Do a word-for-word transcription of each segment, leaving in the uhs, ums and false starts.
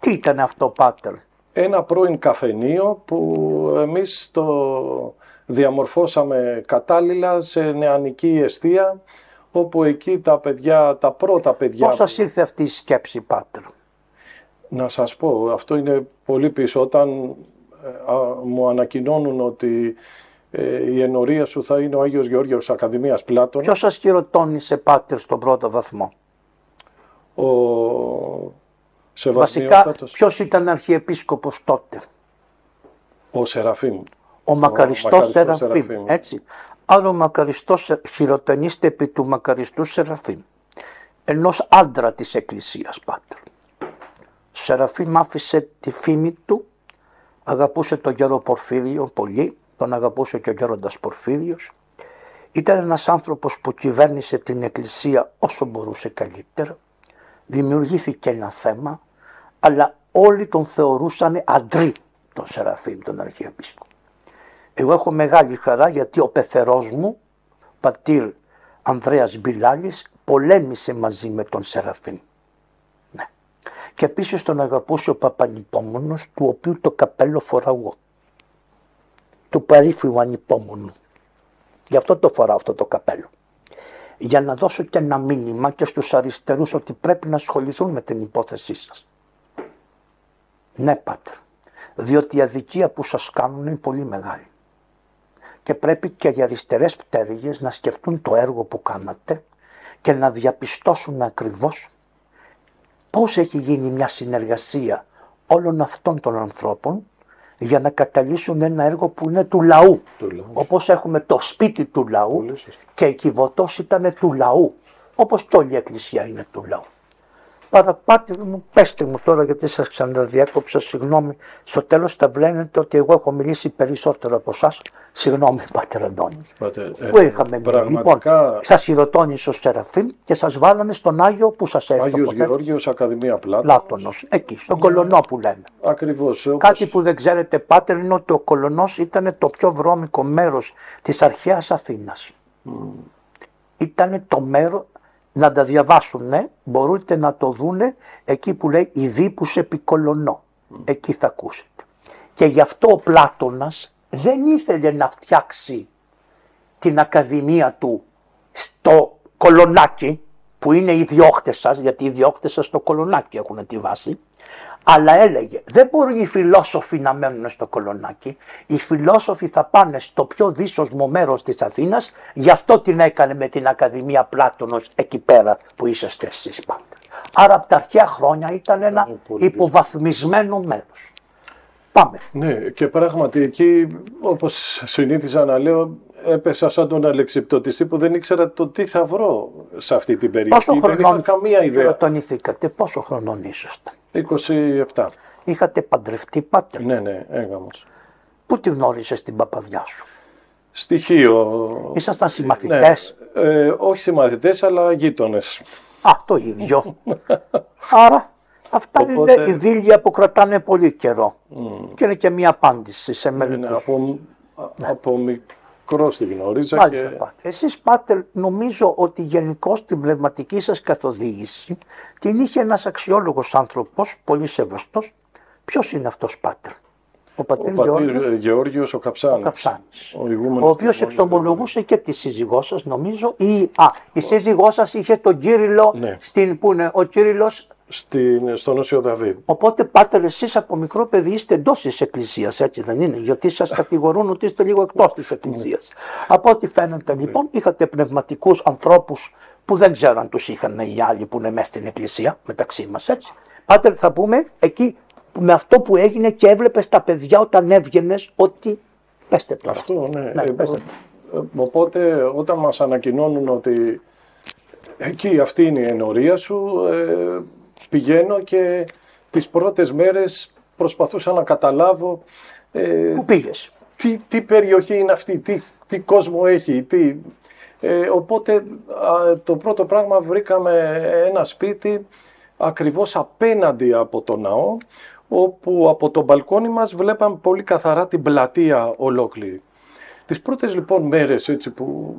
Τι ήταν αυτό, πάτερ? Ένα πρώην καφενείο που εμείς το διαμορφώσαμε κατάλληλα σε νεανική εστία, όπου εκεί τα παιδιά, τα πρώτα παιδιά... Πώς σας ήρθε αυτή η σκέψη, πάτερ? Να σας πω, αυτό είναι πολύ πίσω. Όταν ε, α, μου ανακοινώνουν ότι ε, η ενορία σου θα είναι ο Άγιος Γεώργιος Ακαδημίας Πλάτωνα. Ποιος σας χειροτώνησε, πάτερ, στον πρώτο βαθμό? Ο Βασικά, ποιος ήταν αρχιεπίσκοπος τότε? Ο Σεραφείμ. Ο μακαριστός Σεραφείμ, Σεραφείμ, έτσι. Άρα ο μακαριστός χειροτονίστε επί του μακαριστού Σεραφείμ, ενός άντρα της Εκκλησίας, πάτερ. Ο Σεραφείμ άφησε τη φήμη του, αγαπούσε τον γέρο Πορφύριο πολύ, τον αγαπούσε και ο γέροντας Πορφύριος. Ήταν ένας άνθρωπος που κυβέρνησε την Εκκλησία όσο μπορούσε καλύτερα. Δημιουργήθηκε ένα θέμα, αλλά όλοι τον θεωρούσαν αντρί, τον Σεραφείμ, τον αρχιεπίσκοπο. Εγώ έχω μεγάλη χαρά γιατί ο πεθερός μου, πατήρ Ανδρέας Μπιλάλης, πολέμησε μαζί με τον Σεραφείμ. Ναι. Και επίσης τον αγαπούσε ο Παπανυπόμονος, του οποίου το καπέλο φοράω εγώ. Του περίφημου ανυπόμονου. Γι' αυτό το φοράω αυτό το καπέλο. Για να δώσω και ένα μήνυμα και στους αριστερούς ότι πρέπει να ασχοληθούν με την υπόθεσή σας. Ναι, πάτερ. Διότι η αδικία που σας κάνουν είναι πολύ μεγάλη. Και πρέπει και οι αριστερές πτέρυγες να σκεφτούν το έργο που κάνατε και να διαπιστώσουν ακριβώς πώς έχει γίνει μια συνεργασία όλων αυτών των ανθρώπων για να καταλύσουν ένα έργο που είναι του λαού. Του λαού. Όπως έχουμε το σπίτι του λαού και η Κιβωτός ήταν του λαού, όπως και όλη η Εκκλησία είναι του λαού. Παραπάτε μου, πέστε μου τώρα γιατί σας ξαναδιάκοψα, συγγνώμη. Στο τέλος θα βλέπετε ότι εγώ έχω μιλήσει περισσότερο από εσάς. Συγγνώμη, πάτερ Αντώνη. Πού είχαμε μιλήσει? Λοιπόν, σας χειροτώνησε ο Σεραφείμ και σας βάλανε στον Άγιο που σας έκανε. Άγιος Γεώργιος Ακαδημία Πλάτωνος. Πλάτωνος, εκεί, στον Κολονό που λέμε. Ακριβώς. Όπως... Κάτι που δεν ξέρετε, πάτερ, είναι ότι ο Κολονός ήταν το πιο βρώμικο μέρος της αρχαίας Αθήνας. Mm. Ήταν το μέρο... Να τα διαβάσουν, ναι, μπορείτε να το δούνε εκεί που λέει «Ιδίπους επί Κολονό». Mm. Εκεί θα ακούσετε. Και γι' αυτό ο Πλάτωνας δεν ήθελε να φτιάξει την ακαδημία του στο Κολονάκι, που είναι οι διώχτες σας, γιατί οι διώχτες σας στο Κολονάκι έχουν τη βάση, αλλά έλεγε δεν μπορούν οι φιλόσοφοι να μένουν στο Κολονάκι, οι φιλόσοφοι θα πάνε στο πιο δύσοσμο μέρος της Αθήνας, γι' αυτό την έκανε με την Ακαδημία Πλάτωνος εκεί πέρα που είσαστε εσείς πάντα. Άρα από τα αρχαία χρόνια ήταν ένα υποβαθμισμένο μέρος. Πάμε. Ναι, και πράγματι εκεί, όπως συνήθιζα να λέω, έπεσα σαν τον αλεξιπτωτιστή που δεν ήξερα το τι θα βρω σε αυτή την περιοχή. Πόσο δεν είχα καμία ιδέα. Χειροτονηθήκατε, πόσο χρονών ήσασταν? είκοσι επτά. Είχατε παντρευτεί, πάτερ? Ναι, ναι, έγαμος. Πού τη γνώρισες την παπαδιά σου? Στοιχείο. Ήσασταν συμμαθητές? Ναι, ε, όχι συμμαθητές, αλλά γείτονες. Α, το ίδιο. Άρα αυτά Οπότε... είναι ειδήλια που κρατάνε πολύ καιρό. Mm. Και είναι και μια απάντηση σε μερικούς. Ναι, από, ναι. από μικρός τη γνώριζα. Μάλιστα, και... πάτερ. Εσείς, πάτερ, νομίζω ότι γενικώς την πνευματική σας καθοδήγηση την είχε ένας αξιόλογος άνθρωπος, πολύ σεβαστός. Ποιος είναι αυτός, πάτερ? Ο πατήρ, ο πατήρ Γεώργιος, Γεώργιος ο Καψάνης, ο, Καψάνης, ο, ο οποίος εξομολογούσε και τη σύζυγό σας, νομίζω. Ή, α, η σύζυγό σας είχε τον Κύριλλο, ναι. στην, που είναι ο Κύριλλος, στην, στον Όσιο Δαβίδ. Οπότε, πάτερ, εσείς από μικρό παιδί είστε εντός της Εκκλησίας, έτσι δεν είναι? Γιατί σας κατηγορούν ότι είστε λίγο εκτός της Εκκλησίας. Από ό,τι φαίνεται, λοιπόν, είχατε πνευματικούς ανθρώπους που δεν ξέρω αν τους είχαν οι άλλοι που είναι μέσα στην Εκκλησία, μεταξύ μας, έτσι. Πάτερ, θα πούμε εκεί με αυτό που έγινε και έβλεπες τα παιδιά όταν έβγαινες ότι... Πέστε τώρα. Αυτό, ναι. ναι ε, πέστε. Οπότε όταν μας ανακοινώνουν ότι εκεί αυτή είναι η ενορία σου, ε, πηγαίνω και τις πρώτες μέρες προσπαθούσα να καταλάβω... Ε, Πού πήγες? Τι, τι περιοχή είναι αυτή, τι, τι κόσμο έχει, τι... Ε, οπότε α, το πρώτο πράγμα βρήκαμε ένα σπίτι ακριβώς απέναντι από το ναό, όπου από το μπαλκόνι μας βλέπαμε πολύ καθαρά την πλατεία ολόκληρη. Τις πρώτες λοιπόν μέρες έτσι που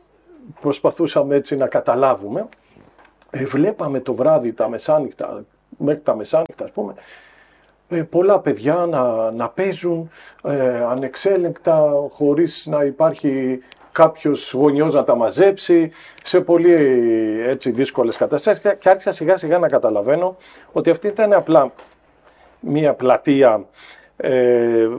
προσπαθούσαμε έτσι να καταλάβουμε, ε, βλέπαμε το βράδυ τα μεσάνυχτα μέχρι τα μεσάνυχτα ας πούμε, ε, πολλά παιδιά να, να παίζουν ε, ανεξέλεγκτα, χωρίς να υπάρχει κάποιος γονιός να τα μαζέψει, σε πολύ έτσι δύσκολες καταστάσεις, και άρχισα σιγά σιγά να καταλαβαίνω ότι αυτή ήταν απλά μία πλατεία ε,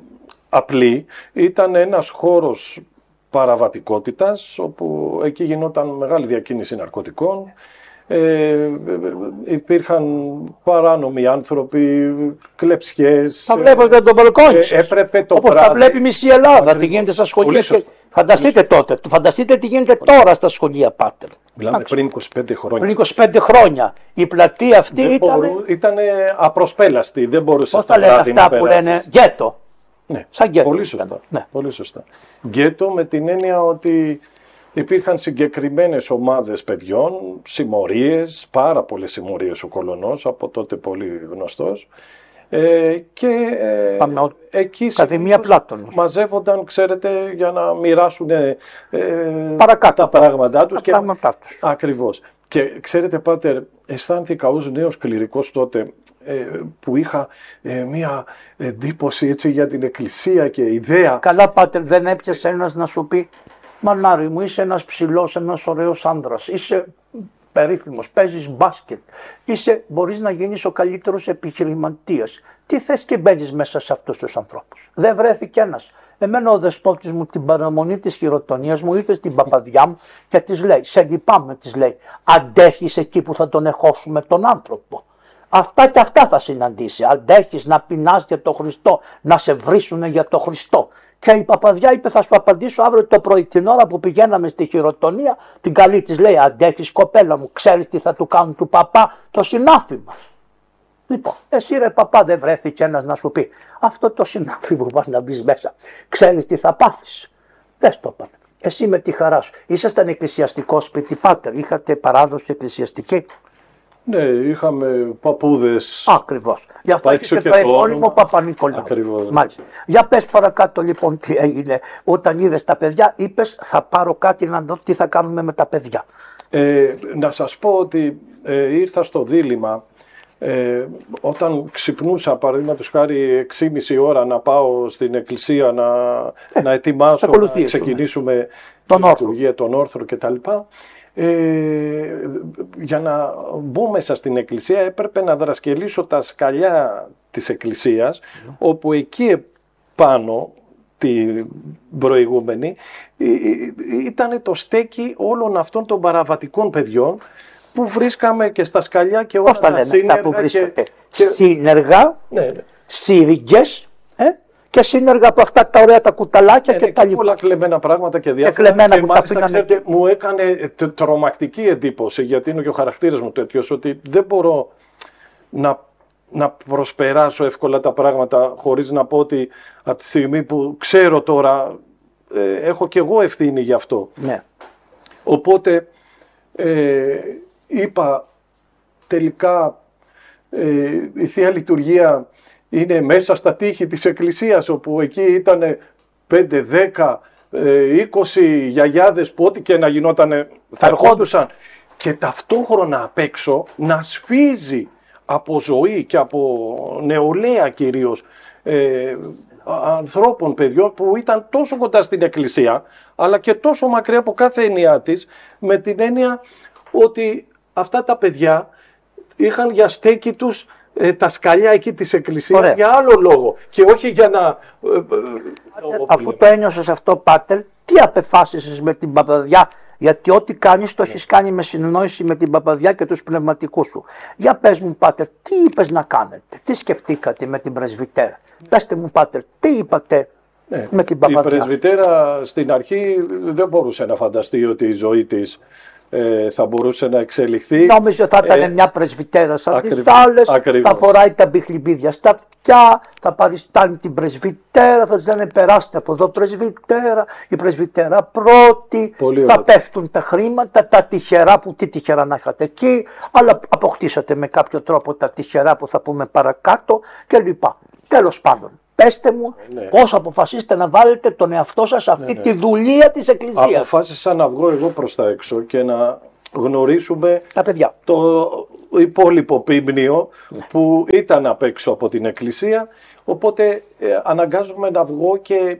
απλή, ήταν ένας χώρος παραβατικότητας, όπου εκεί γινόταν μεγάλη διακίνηση ναρκωτικών, ε, υπήρχαν παράνομοι άνθρωποι, κλεψιές. Θα βλέπετε τον μπαλκόνι σας. Ε, έπρεπε το όπως βράδυ. τα βλέπει μισή Ελλάδα, τι γίνεται στα σχολεία. Και... Φανταστείτε τότε, φανταστείτε τι γίνεται τώρα στα σχολεία, πάτερ. Μιλάμε πριν είκοσι πέντε χρόνια. Πριν είκοσι πέντε χρόνια. Η πλατεία αυτή ήταν. Μπορού, ήταν απροσπέλαστη, δεν μπορούσε Πώς τα λένε αυτά που λένε γκέτο. Ναι, σαν γκέτο. Πολύ σωστά. Ήταν. Ναι. Πολύ σωστά. Γκέτο με την έννοια ότι υπήρχαν συγκεκριμένες ομάδες παιδιών, συμμορίες, πάρα πολλές συμμορίες ο Κολωνός, από τότε πολύ γνωστός. Ε, και ε, Πάμε, εκεί Ακαδημία Πλάτωνος. μαζεύονταν, ξέρετε, για να μοιράσουν ε, Παρακάτω, τα πράγματά τους. Τα πράγματά τους. Ακριβώς. Και ξέρετε, πάτερ, αισθάνθηκα ως νέος κληρικός τότε, ε, που είχα ε, μία εντύπωση έτσι για την εκκλησία και ιδέα. Καλά, πάτερ, δεν έπιασε ένας να σου πει, μανάρι μου, είσαι ένας ψηλός, ένας ωραίος άνδρας, είσαι περίφημος, παίζεις μπάσκετ, είσαι, μπορείς να γίνεις ο καλύτερος επιχειρηματίας. Τι θες και μπαίνεις μέσα σε αυτούς τους ανθρώπους? Δεν βρέθηκε ένας. Εμένα ο δεσπότης μου την παραμονή της χειροτονίας μου ήρθε στην παπαδιά μου και της λέει, σε λυπάμαι, της λέει, αντέχεις εκεί που θα τον εχώσουμε τον άνθρωπο? Αυτά και αυτά θα συναντήσει. Αντέχεις να πεινάς για τον Χριστό, να σε βρίσουνε για τον Χριστό? Και η παπαδιά είπε, θα σου απαντήσω αύριο το πρωί, την ώρα που πηγαίναμε στη χειροτονία. Την καλή της λέει, αντέχεις κοπέλα μου, ξέρεις τι θα του κάνουν του παπά το συνάφι μας? Λοιπόν, εσύ ρε παπά, δεν βρέθηκε ένας να σου πει, αυτό το συνάφι που πας να μπεις μέσα, ξέρεις τι θα πάθεις? Δεν στο είπαμε. Εσύ με τη χαρά σου. Ήσασταν εκκλησιαστικό σπίτι, πάτερ, είχατε παράδοση εκκλησιαστική? Ναι, είχαμε παππούδες. Ακριβώς. Γι' αυτό έχει και το επώνυμο Παπα-Νικολάου. Ακριβώς. Μάλιστα. Για πες παρακάτω λοιπόν τι έγινε όταν είδες τα παιδιά. Είπες, θα πάρω κάτι να δω τι θα κάνουμε με τα παιδιά. Ε, να σας πω ότι ε, ήρθα στο δίλημμα. Ε, όταν ξυπνούσα, παραδείγματος χάρη έξι και μισή ώρα, να πάω στην εκκλησία να, ε, να ετοιμάσω, να ξεκινήσουμε τον τη λειτουργία, τον όρθρο κτλ. Ε, για να μπω μέσα στην εκκλησία έπρεπε να δρασκελίσω τα σκαλιά της εκκλησίας, mm. όπου εκεί πάνω την προηγούμενη ήταν το στέκι όλων αυτών των παραβατικών παιδιών που βρίσκαμε και στα σκαλιά και όλα τα σύνεργα που βρίσκατε. Και... Σύνεργα, ναι, ναι. Σύριγγες, ε? Και σύνεργα από αυτά τα ωραία τα κουταλάκια, ναι, και, ναι, τα λοιπά. Πολλά κλεμμένα πράγματα και διάφορα. Και, και μάλιστα, ξέρετε, μου έκανε τρομακτική εντύπωση, γιατί είναι και ο χαρακτήρας μου τέτοιος, ότι δεν μπορώ να, να προσπεράσω εύκολα τα πράγματα χωρίς να πω ότι από τη στιγμή που ξέρω τώρα, ε, έχω και εγώ ευθύνη γι' αυτό. Ναι. Οπότε ε, είπα τελικά ε, η Θεία Λειτουργία είναι μέσα στα τείχη της εκκλησίας, όπου εκεί ήταν πέντε, δέκα, είκοσι γιαγιάδες που ό,τι και να γινόταν θα ερχόντουσαν, και ταυτόχρονα απ' έξω να σφίζει από ζωή και από νεολαία κυρίως ε, ανθρώπων, παιδιών που ήταν τόσο κοντά στην εκκλησία αλλά και τόσο μακριά από κάθε έννοια της, με την έννοια ότι αυτά τα παιδιά είχαν για στέκι τους ε, τα σκαλιά εκεί της εκκλησίας. Ωραία. Για άλλο λόγο και όχι για να... Αφού το ένιωσες αυτό, πάτερ, τι απεφάσισες με την παπαδιά? Γιατί ό,τι κάνεις το έχεις κάνει με συνεννόηση με την παπαδιά και τους πνευματικούς σου. Για πες μου, πάτερ, τι είπες να κάνετε? Τι σκεφτήκατε με την πρεσβυτέρα? Πέστε μου, πάτερ, τι είπατε ναι, με την παπαδιά? Η πρεσβυτέρα στην αρχή δεν μπορούσε να φανταστεί ότι η ζωή της ε, θα μπορούσε να εξελιχθεί. Νόμιζε ότι θα ήταν ε, μια πρεσβυτέρα σαν τις άλλες, θα φοράει τα μπιχλιμπίδια στα αυτιά, θα παριστάνει την πρεσβυτέρα, θα ζητάνε περάστε από εδώ πρεσβυτέρα, η πρεσβυτέρα πρώτη, πολύ θα ωραία. Πέφτουν τα χρήματα, τα τυχερά που τι τυχερά να είχατε εκεί, αλλά αποκτήσατε με κάποιο τρόπο τα τυχερά που θα πούμε παρακάτω κλπ. Τέλος πάντων. Πέστε μου, ναι, πώς αποφασίσετε να βάλετε τον εαυτό σας σε αυτή, ναι, ναι, τη δουλεία της εκκλησίας? Αποφάσισα να βγω εγώ προς τα έξω και να γνωρίσουμε τα παιδιά. Το υπόλοιπο πίμνιο που ήταν απ' έξω από την εκκλησία, οπότε ε, αναγκάζομαι να βγω και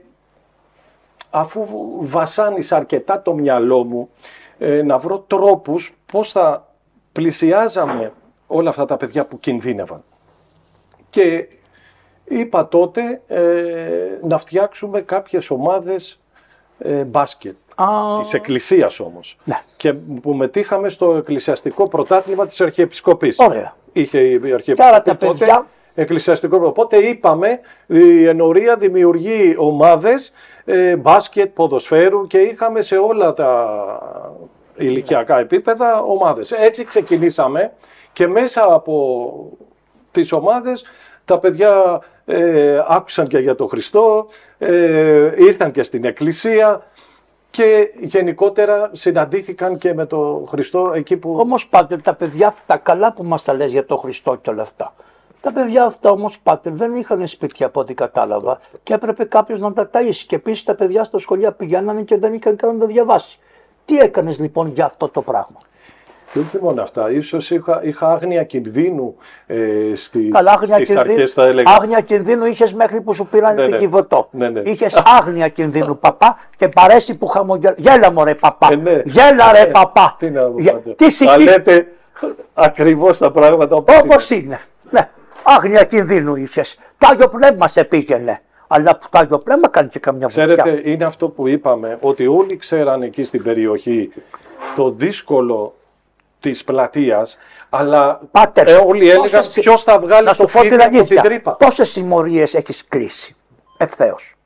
αφού βασάνισα αρκετά το μυαλό μου ε, να βρω τρόπους πώς θα πλησιάζαμε όλα αυτά τα παιδιά που κινδύνευαν. Και είπα τότε ε, να φτιάξουμε κάποιες ομάδες ε, μπάσκετ. Ah. Της εκκλησίας όμως. Ναι. Και που μετήχαμε στο εκκλησιαστικό πρωτάθλημα της Αρχιεπισκοπής. Ωραία. Είχε η Αρχιεπισκοπή τότε παιδιά... εκκλησιαστικό. Οπότε είπαμε η ενορία δημιουργεί ομάδες ε, μπάσκετ, ποδοσφαίρου και είχαμε σε όλα τα ηλικιακά επίπεδα ομάδες. Έτσι ξεκινήσαμε και μέσα από τις ομάδες τα παιδιά ε, άκουσαν και για τον Χριστό, ε, ήρθαν και στην εκκλησία και γενικότερα συναντήθηκαν και με τον Χριστό εκεί που... Όμως πάτε τα παιδιά αυτά, καλά που μας τα λες για τον Χριστό και όλα αυτά. Τα παιδιά αυτά όμως πάτε δεν είχαν σπίτια από ό,τι κατάλαβα και έπρεπε κάποιος να τα ταΐσει και επίσης τα παιδιά στα σχολεία πηγαίνανε και δεν είχαν καν να τα διαβάσει. Τι έκανες λοιπόν για αυτό το πράγμα? Και όχι μόνο αυτά, ίσως είχα, είχα άγνοια κινδύνου ε, στις, Καλά, άγνοια στις κινδύνου, αρχές θα έλεγα. Άγνοια κινδύνου είχες μέχρι που σου πήραν ναι, την ναι. Κιβωτό. Ναι, ναι. Είχες άγνοια κινδύνου παπά και παρέσει που χαμογελά. Γέλα μωρέ παπά, ε, ναι. γέλα ρε παπά. Τι να μου Γε... πάτε. Τι συγκί... Θα λέτε ακριβώς τα πράγματα όπως, όπως είναι. είναι. Ναι. Άγνοια κινδύνου είχες. Το Άγιο Πνεύμα σε πήγαινε. Αλλά το Άγιο Πνεύμα κάνει και καμιά βοήθεια. Ξέρετε, είναι αυτό που είπαμε, ότι όλοι ξέραν εκεί στην περιοχή το δύσκολο της πλατείας, αλλά Πάτερ, ε, όλοι έλεγαν πόσες... ποιος θα βγάλει να το φίδι από την τρύπα. Πόσες συμμορίες έχεις κλείσει ευθέως?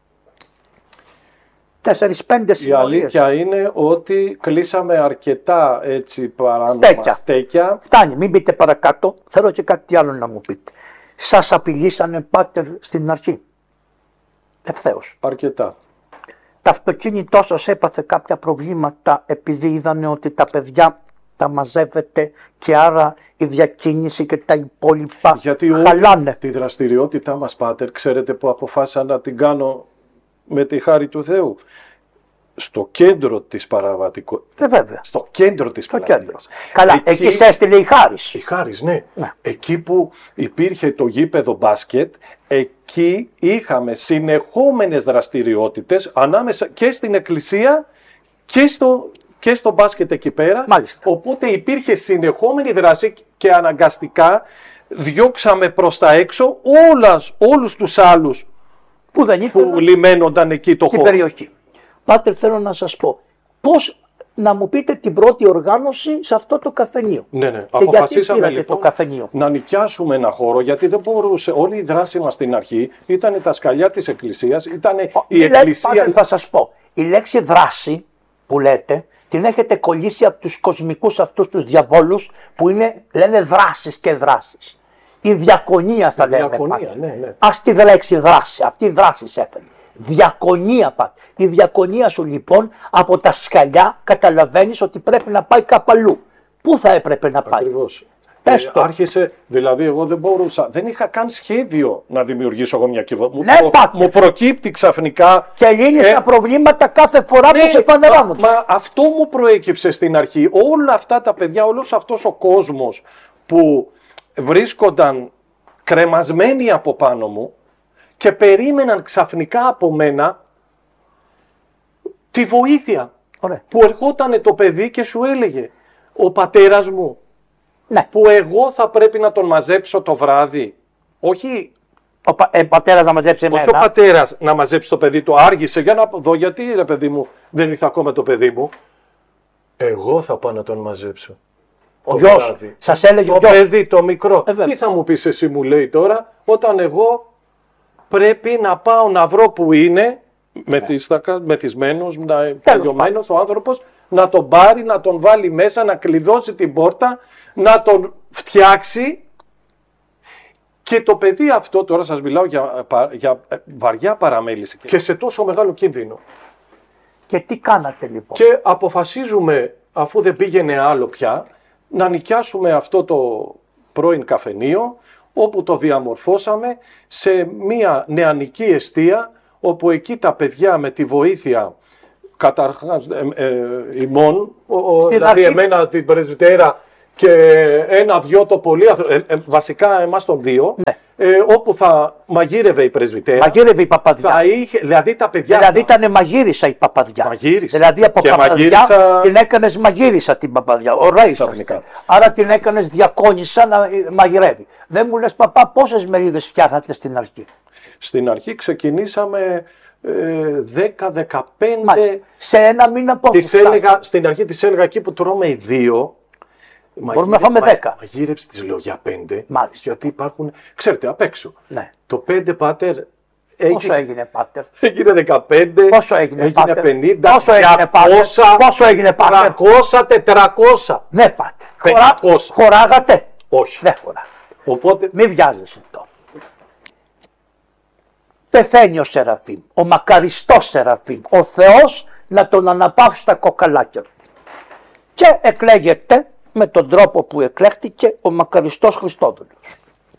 Τέσσερις πέντε συμμορίες. Η αλήθεια είναι ότι κλείσαμε αρκετά έτσι παράνομα στέκια. στέκια. Φτάνει, μην πείτε παρακάτω, θέλω και κάτι άλλο να μου πείτε. Σας απειλήσανε πάτερ στην αρχή? Ευθέως. Αρκετά. Το αυτοκίνητό σας έπαθε κάποια προβλήματα επειδή είδανε ότι τα παιδιά τα μαζεύετε και άρα η διακίνηση και τα υπόλοιπα γιατί χαλάνε? Γιατί τη δραστηριότητά μας, πάτερ, ξέρετε που αποφάσισα να την κάνω με τη χάρη του Θεού? Στο κέντρο της παραβατικότητας. Ε, βέβαια. Στο κέντρο της παραβατικότητας. Καλά, εκεί, εκεί σε έστειλε η Χάρις. Η Χάρις, ναι. ναι. Εκεί που υπήρχε το γήπεδο μπάσκετ, εκεί είχαμε συνεχόμενες δραστηριότητες ανάμεσα και στην εκκλησία και στο, και στο μπάσκετ εκεί πέρα. Μάλιστα. Οπότε υπήρχε συνεχόμενη δράση και αναγκαστικά διώξαμε προς τα έξω όλας, όλους τους άλλους που, δεν που λιμένονταν εκεί το χώρο. Περιοχή. Πάτερ, θέλω να σας πω, πώς να μου πείτε την πρώτη οργάνωση σε αυτό το καφενείο. Ναι, ναι. Και αποφασίσαμε γιατί λοιπόν το καφενείο? να νοικιάσουμε ένα χώρο, γιατί δεν μπορούσε, όλη η δράση μας στην αρχή ήταν τα σκαλιά της εκκλησίας, ήταν Ο, η εκκλησία... Πάτερ, θα σας πω, η λέξη δράση που λέτε, την έχετε κολλήσει από τους κοσμικούς αυτούς τους διαβόλους που είναι, λένε δράσεις και δράσεις. Η διακονία θα η λέμε. Διακονία, ναι, ναι. Ας τη λέξη δράση, αυτή η δράση έφερε. Διακονία πάτε. Η διακονία σου λοιπόν από τα σκαλιά καταλαβαίνεις ότι πρέπει να πάει κάπου αλλού. Πού θα έπρεπε να πάει? Ακριβώς. Ε, άρχισε, δηλαδή εγώ δεν μπορούσα, δεν είχα καν σχέδιο να δημιουργήσω εγώ μια κυβέρνηση. Ναι, μου, μου προκύπτει ξαφνικά. Και λύνεις ε, τα προβλήματα κάθε φορά ναι, που σε φανερώνουν. Μα, μα αυτό μου προέκυψε στην αρχή. Όλα αυτά τα παιδιά, όλος αυτός ο κόσμος που βρίσκονταν κρεμασμένοι από πάνω μου και περίμεναν ξαφνικά από μένα τη βοήθεια. Ωραία. Που ερχόταν το παιδί και σου έλεγε ο πατέρας μου, ναι, που εγώ θα πρέπει να τον μαζέψω το βράδυ. Όχι ο πα, ε, πατέρας να μαζέψει εμένα. Όχι ο πατέρας να μαζέψει το παιδί του. Άργησε για να δω γιατί ρε παιδί μου δεν ήρθε ακόμα το παιδί μου. Εγώ θα πάω να τον μαζέψω. Ο γιος, σας έλεγε ο το γιος. παιδί το μικρό. Ε, τι θα μου πεις εσύ, μου λέει τώρα, όταν εγώ πρέπει να πάω να βρω που είναι μεθυσμένος, τελειωμένος ο άνθρωπος, να τον πάρει, να τον βάλει μέσα, να κλειδώσει την πόρτα, να τον φτιάξει. Και το παιδί αυτό, τώρα σας μιλάω για, για βαριά παραμέληση και σε τόσο μεγάλο κίνδυνο. Και τι κάνατε λοιπόν? Και αποφασίζουμε, αφού δεν πήγαινε άλλο πια, να νοικιάσουμε αυτό το πρώην καφενείο, όπου το διαμορφώσαμε σε μια νεανική εστία, όπου εκεί τα παιδιά με τη βοήθεια καταρχάς ε, ε, ημών, ο, δηλαδή αρχή... εμένα την πρεσβυτέρα και ένα-δυο το πολύ, ε, ε, βασικά εμάς τον δύο, ναι. ε, όπου θα μαγείρευε η πρεσβυτέρα. Μαγείρευε η παπαδιά. Θα είχε, δηλαδή τα παιδιά. Δηλαδή ήταν μαγείρισα η παπαδιά. Μαγείρισα. Δηλαδή από και παπαδιά μαγείρισα... την έκανες μαγείρισα την παπαδιά. Ωραία. Άρα την έκανες διακόνισσα να μαγειρεύει. Δεν μου λες, παπά, πόσες μερίδες φτιάχνατε στην αρχή? Στην αρχή ξεκινήσαμε δέκα δεκαπέντε. Σε ένα μήνα πόσο? Έλεγα, στην αρχή της έλεγα εκεί που τρώμε οι δύο. Μπορούμε να φάμε δέκα. Μαγείρεψη τις λέω για πέντε. Μάλιστα. Γιατί υπάρχουν, ξέρετε, απ' έξω. Ναι. Το πέντε, πάτερ. Πόσο έγινε, πάτερ? Έγινε δεκαπέντε. Πόσο έγινε, έγινε πάτερ? πενήντα. Πόσο έγινε, πάτερ? Πόσο έγινε, πάτερ? τριακόσια, τετρακόσια. Ναι, πάτερ. Χωρά... Χωράγατε? Όχι. Δεν χωράγατε. Οπότε... Μην βιάζεσαι τώρα. Πεθαίνει ο Σεραφείμ, ο μακαριστός Σεραφείμ, ο Θεός να τον αναπαύσει τα κοκαλάκια του. Και εκλέγεται με τον τρόπο που εκλέχτηκε ο μακαριστός Χριστόδουλος.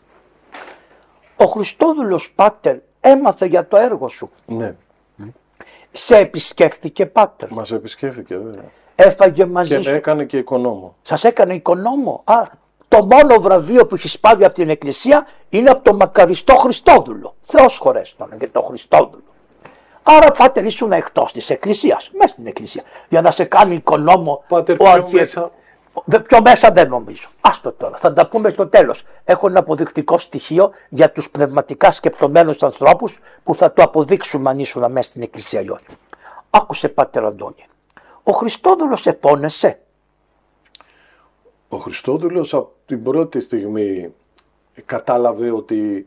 Ο Χριστόδουλος, πάτερ, έμαθε για το έργο σου. Ναι. Σε επισκέφθηκε, πάτερ? Μας επισκέφθηκε, βέβαια. Έφαγε μαζί και σου. Και έκανε και οικονόμο. Σας έκανε οικονόμο. Α, το μόνο βραβείο που έχει πάρει από την Εκκλησία είναι από τον μακαριστό Χριστόδουλο. Θεός χωρέστον και τον Χριστόδουλο. Άρα, πάτερ, ήσουν εκτός της Εκκλησίας, μέσα στην Εκκλησία, για να σε κάνει οικονόμο. Πάτερ, ο πιο αρχιε... μέσα. Πιο μέσα δεν νομίζω. Άστο τώρα, θα τα πούμε στο τέλος. Έχω ένα αποδεικτικό στοιχείο για τους πνευματικά σκεπτομένους ανθρώπους που θα το αποδείξουμε αν ήσουν μέσα στην Εκκλησία ή όχι. Άκουσε, πάτερ Αντώνη. Ο Χριστόδουλος επώνεσε. Ο Χριστόδουλος από την πρώτη στιγμή κατάλαβε ότι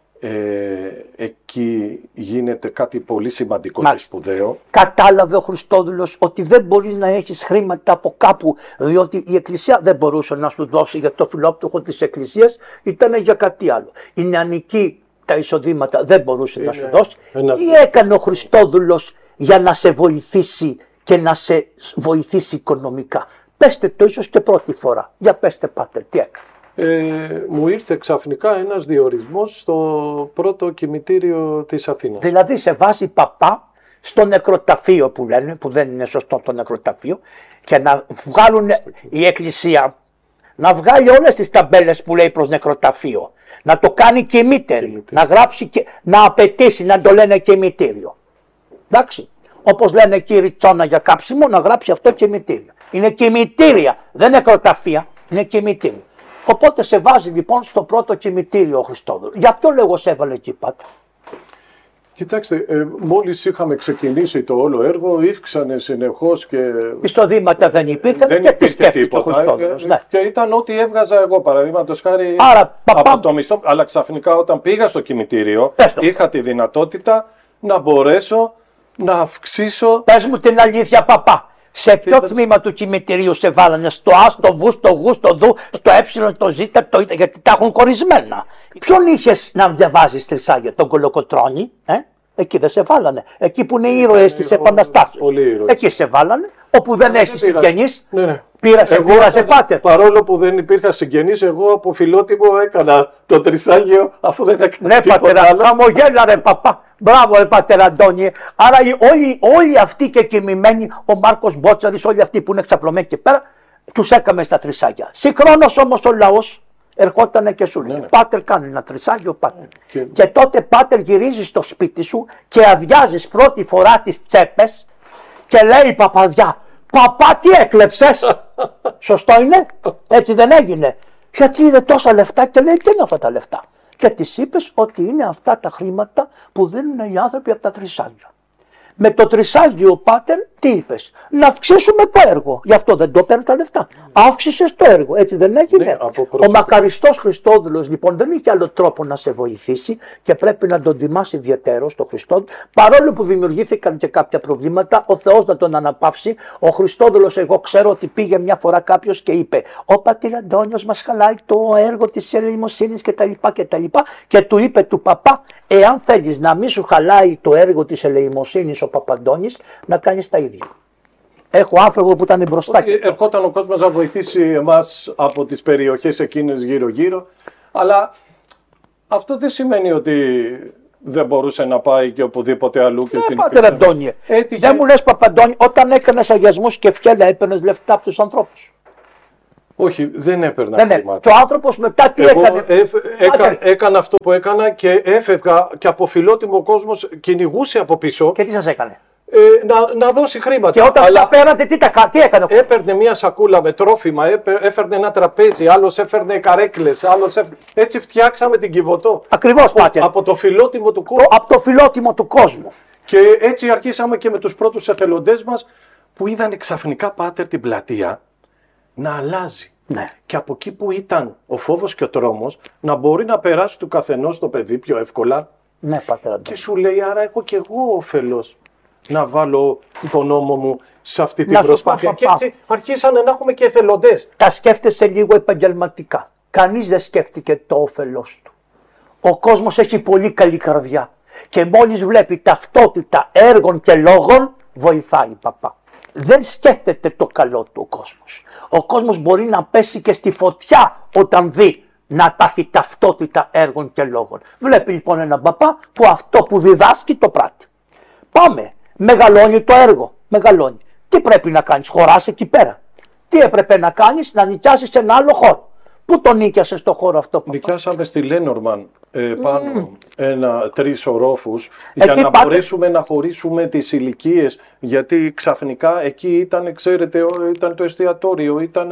ε, εκεί γίνεται κάτι πολύ σημαντικό και σπουδαίο. Κατάλαβε ο Χριστόδουλος ότι δεν μπορείς να έχεις χρήματα από κάπου, διότι η Εκκλησία δεν μπορούσε να σου δώσει, για το φιλόπτωχο της Εκκλησίας ήταν για κάτι άλλο. Η νεανική τα εισοδήματα δεν μπορούσε είναι, να σου δώσει. Ένα... Τι έκανε ο Χριστόδουλος για να σε βοηθήσει και να σε βοηθήσει οικονομικά? Πέστε το ίσως και πρώτη φορά. Για πέστε, πάτερ, τι έκανε? Ε, μου ήρθε ξαφνικά ένας διορισμός στο πρώτο κημητήριο της Αθήνας. Δηλαδή σε βάζει παπά στο νεκροταφείο που λένε, που δεν είναι σωστό το νεκροταφείο, και να βγάλουν η Εκκλησία, να βγάλει όλες τις ταμπέλες που λέει προς νεκροταφείο, να το κάνει κημύτερη, να γράψει και να απαιτήσει να το λένε κημητήριο. Εντάξει. Όπως λένε εκεί ριτσόνα για κάψιμο, να γράψει αυτό κημητήριο. Είναι κημητήρια, δεν είναι νεκροταφεία, είναι κημητήρια. Οπότε σε βάζει λοιπόν στο πρώτο κημητήριο ο Χριστόδουλος. Για ποιο λόγο σε έβαλε εκεί, πάτερ? Κοιτάξτε, ε, μόλις είχαμε ξεκινήσει το όλο έργο, ύφξανε συνεχώς και... Εισοδήματα δεν υπήρχαν δεν και τι σκέφτηκε ο Χριστόδουλος. Ε, ναι. Και ήταν ό,τι έβγαζα εγώ, παραδείγματος χάρη, Άρα, παπά... από το μισθό. Αλλά ξαφνικά όταν πήγα στο κημητήριο, είχα τη δυνατότητα να μπορέσω να αυξήσω... Πες μου την αλήθεια, παπά. Σε ποιο ήταν... τμήμα του κημητηρίου σε βάλανε? Στο Α, στο Β, στο Γ, στο Δ, στο Ε, στο Ζ, το Ι, γιατί τα έχουν κορισμένα. Ποιον είχες να διαβάζεις τρισάγια? Τον Κολοκοτρώνη, ε? Εκεί δεν σε βάλανε. Εκεί που είναι οι ήρωες της Επαναστάσεως. Εκεί σε βάλανε. Όπου δεν έχει συγγενείς. Ναι, ναι. Πήρασε, εγώ, πήρασε πάτερ. Παρόλο που δεν υπήρχαν συγγενείς, εγώ από φιλότιμο έκανα το τρισάγιο, αφού δεν έκανα ναι, τίποτα πατέρα, άλλο. χαμογέλα ρε παπά. Μπράβο ρε πατέρ Αντώνιε. Άρα όλοι, όλοι αυτοί και κοιμημένοι, ο Μάρκος Μπότσαρης, όλοι αυτοί που είναι εξαπλωμένοι και πέρα, τους έκαμε στα τρισάγια. Συγχρόνως όμως ο λαός ερχότανε και σου λέει, ναι, ναι. Πάτερ, κάνει ένα τρισάγιο, πάτερ. Και... και τότε, πάτερ, γυρίζεις στο σπίτι σου και αδειάζεις πρώτη φορά τις τσέπες και λέει η παπαδιά, παπά, τι έκλεψες? Σωστό είναι? Έτσι δεν έγινε? Γιατί είδε τόσα λεφτά και λέει, τι είναι αυτά τα λεφτά? Και της είπες ότι είναι αυτά τα χρήματα που δίνουν οι άνθρωποι από τα τρισάγια. Με το τρισάγιο, πάτερ, τι είπες? Να αυξήσουμε το έργο. Γι' αυτό δεν το παίρνει τα λεφτά. Αύξησες το έργο. Έτσι δεν έγινε? Ναι, ο μακαριστός Χριστόδουλος λοιπόν δεν είχε άλλο τρόπο να σε βοηθήσει και πρέπει να τον τιμάς ιδιαίτερος το Χριστόδουλο. Παρόλο που δημιουργήθηκαν και κάποια προβλήματα, ο Θεός να τον αναπαύσει. Ο Χριστόδουλος, εγώ ξέρω ότι πήγε μια φορά κάποιος και είπε, ο πατήρ Αντώνιος μας χαλάει το έργο της ελεημοσύνης κτλ. Και, και του είπε του παπά, εάν θέλεις να μην σου χαλάει το έργο της ελεημοσύνης ο Παπαντώνης, να κάνεις τα ίδια. Έχω άνθρωπο που ήταν μπροστά. Ερχόταν ο κόσμος να βοηθήσει εμάς από τις περιοχές εκείνες γύρω-γύρω, αλλά αυτό δεν σημαίνει ότι δεν μπορούσε να πάει και οπουδήποτε αλλού. Και ναι, πάτερ Αντώνιε. Έτυχε... Δεν μου λες, Παπαντώνη, όταν έκανες αγιασμούς και φιέλα έπαιρνες λεφτά από τους ανθρώπους? Όχι, δεν έπαιρνα δεν χρήματα. Και ο άνθρωπος μετά τι Εγώ έκανε. Έφ, έκα, έκανα αυτό που έκανα και έφευγα και από φιλότιμο κόσμος κυνηγούσε από πίσω. Και τι σας έκανε. Ε, να, να δώσει χρήματα. Και όταν αλλά τα πέρατε, τι, τα, τι έκανε. Έπαιρνε μια σακούλα με τρόφιμα, έφερνε ένα τραπέζι, άλλος έφερνε καρέκλες, άλλος έφερνε... Έτσι φτιάξαμε την Κιβωτό. Ακριβώς, από, Πάτερ. από το φιλότιμο του κόσμου. Από το φιλότιμο του κόσμου. Και έτσι αρχίσαμε και με τους πρώτους εθελοντές μας που είδαν ξαφνικά, Πάτερ, την πλατεία να αλλάζει. Ναι. Και από εκεί που ήταν ο φόβος και ο τρόμος να μπορεί να περάσει του καθενός το παιδί πιο εύκολα. Ναι, Πάτερ. Και σου λέει, άρα έχω και εγώ όφελος να βάλω τον νόμο μου σε αυτή την να προσπάθεια. Πω, και έτσι αρχίσανε να έχουμε και εθελοντές. Τα σκέφτεσαι λίγο επαγγελματικά. Κανείς δεν σκέφτηκε το όφελος του. Ο κόσμος έχει πολύ καλή καρδιά. Και μόλις βλέπει ταυτότητα έργων και λόγων, βοηθάει, παπά. Δεν σκέφτεται το καλό του ο κόσμος. Ο κόσμος μπορεί να πέσει και στη φωτιά όταν δει να υπάρχει ταυτότητα έργων και λόγων. Βλέπει λοιπόν έναν παπά που αυτό που διδάσκει το πράττει. Πάμε. Μεγαλώνει το έργο. Μεγαλώνει. Τι πρέπει να κάνεις, χωράς εκεί πέρα. Τι έπρεπε να κάνεις, να νοικιάσεις σε ένα άλλο χώρο. Πού τον νοικιάσες στο χώρο αυτό, παπά? Νοικιάσαμε στη Λένορμαν ε, πάνω mm. ένα, τρεις ορόφους εκεί για να πάτε... μπορέσουμε να χωρίσουμε τις ηλικίες. Γιατί ξαφνικά εκεί ήταν, ξέρετε, ήταν το εστιατόριο, ήταν...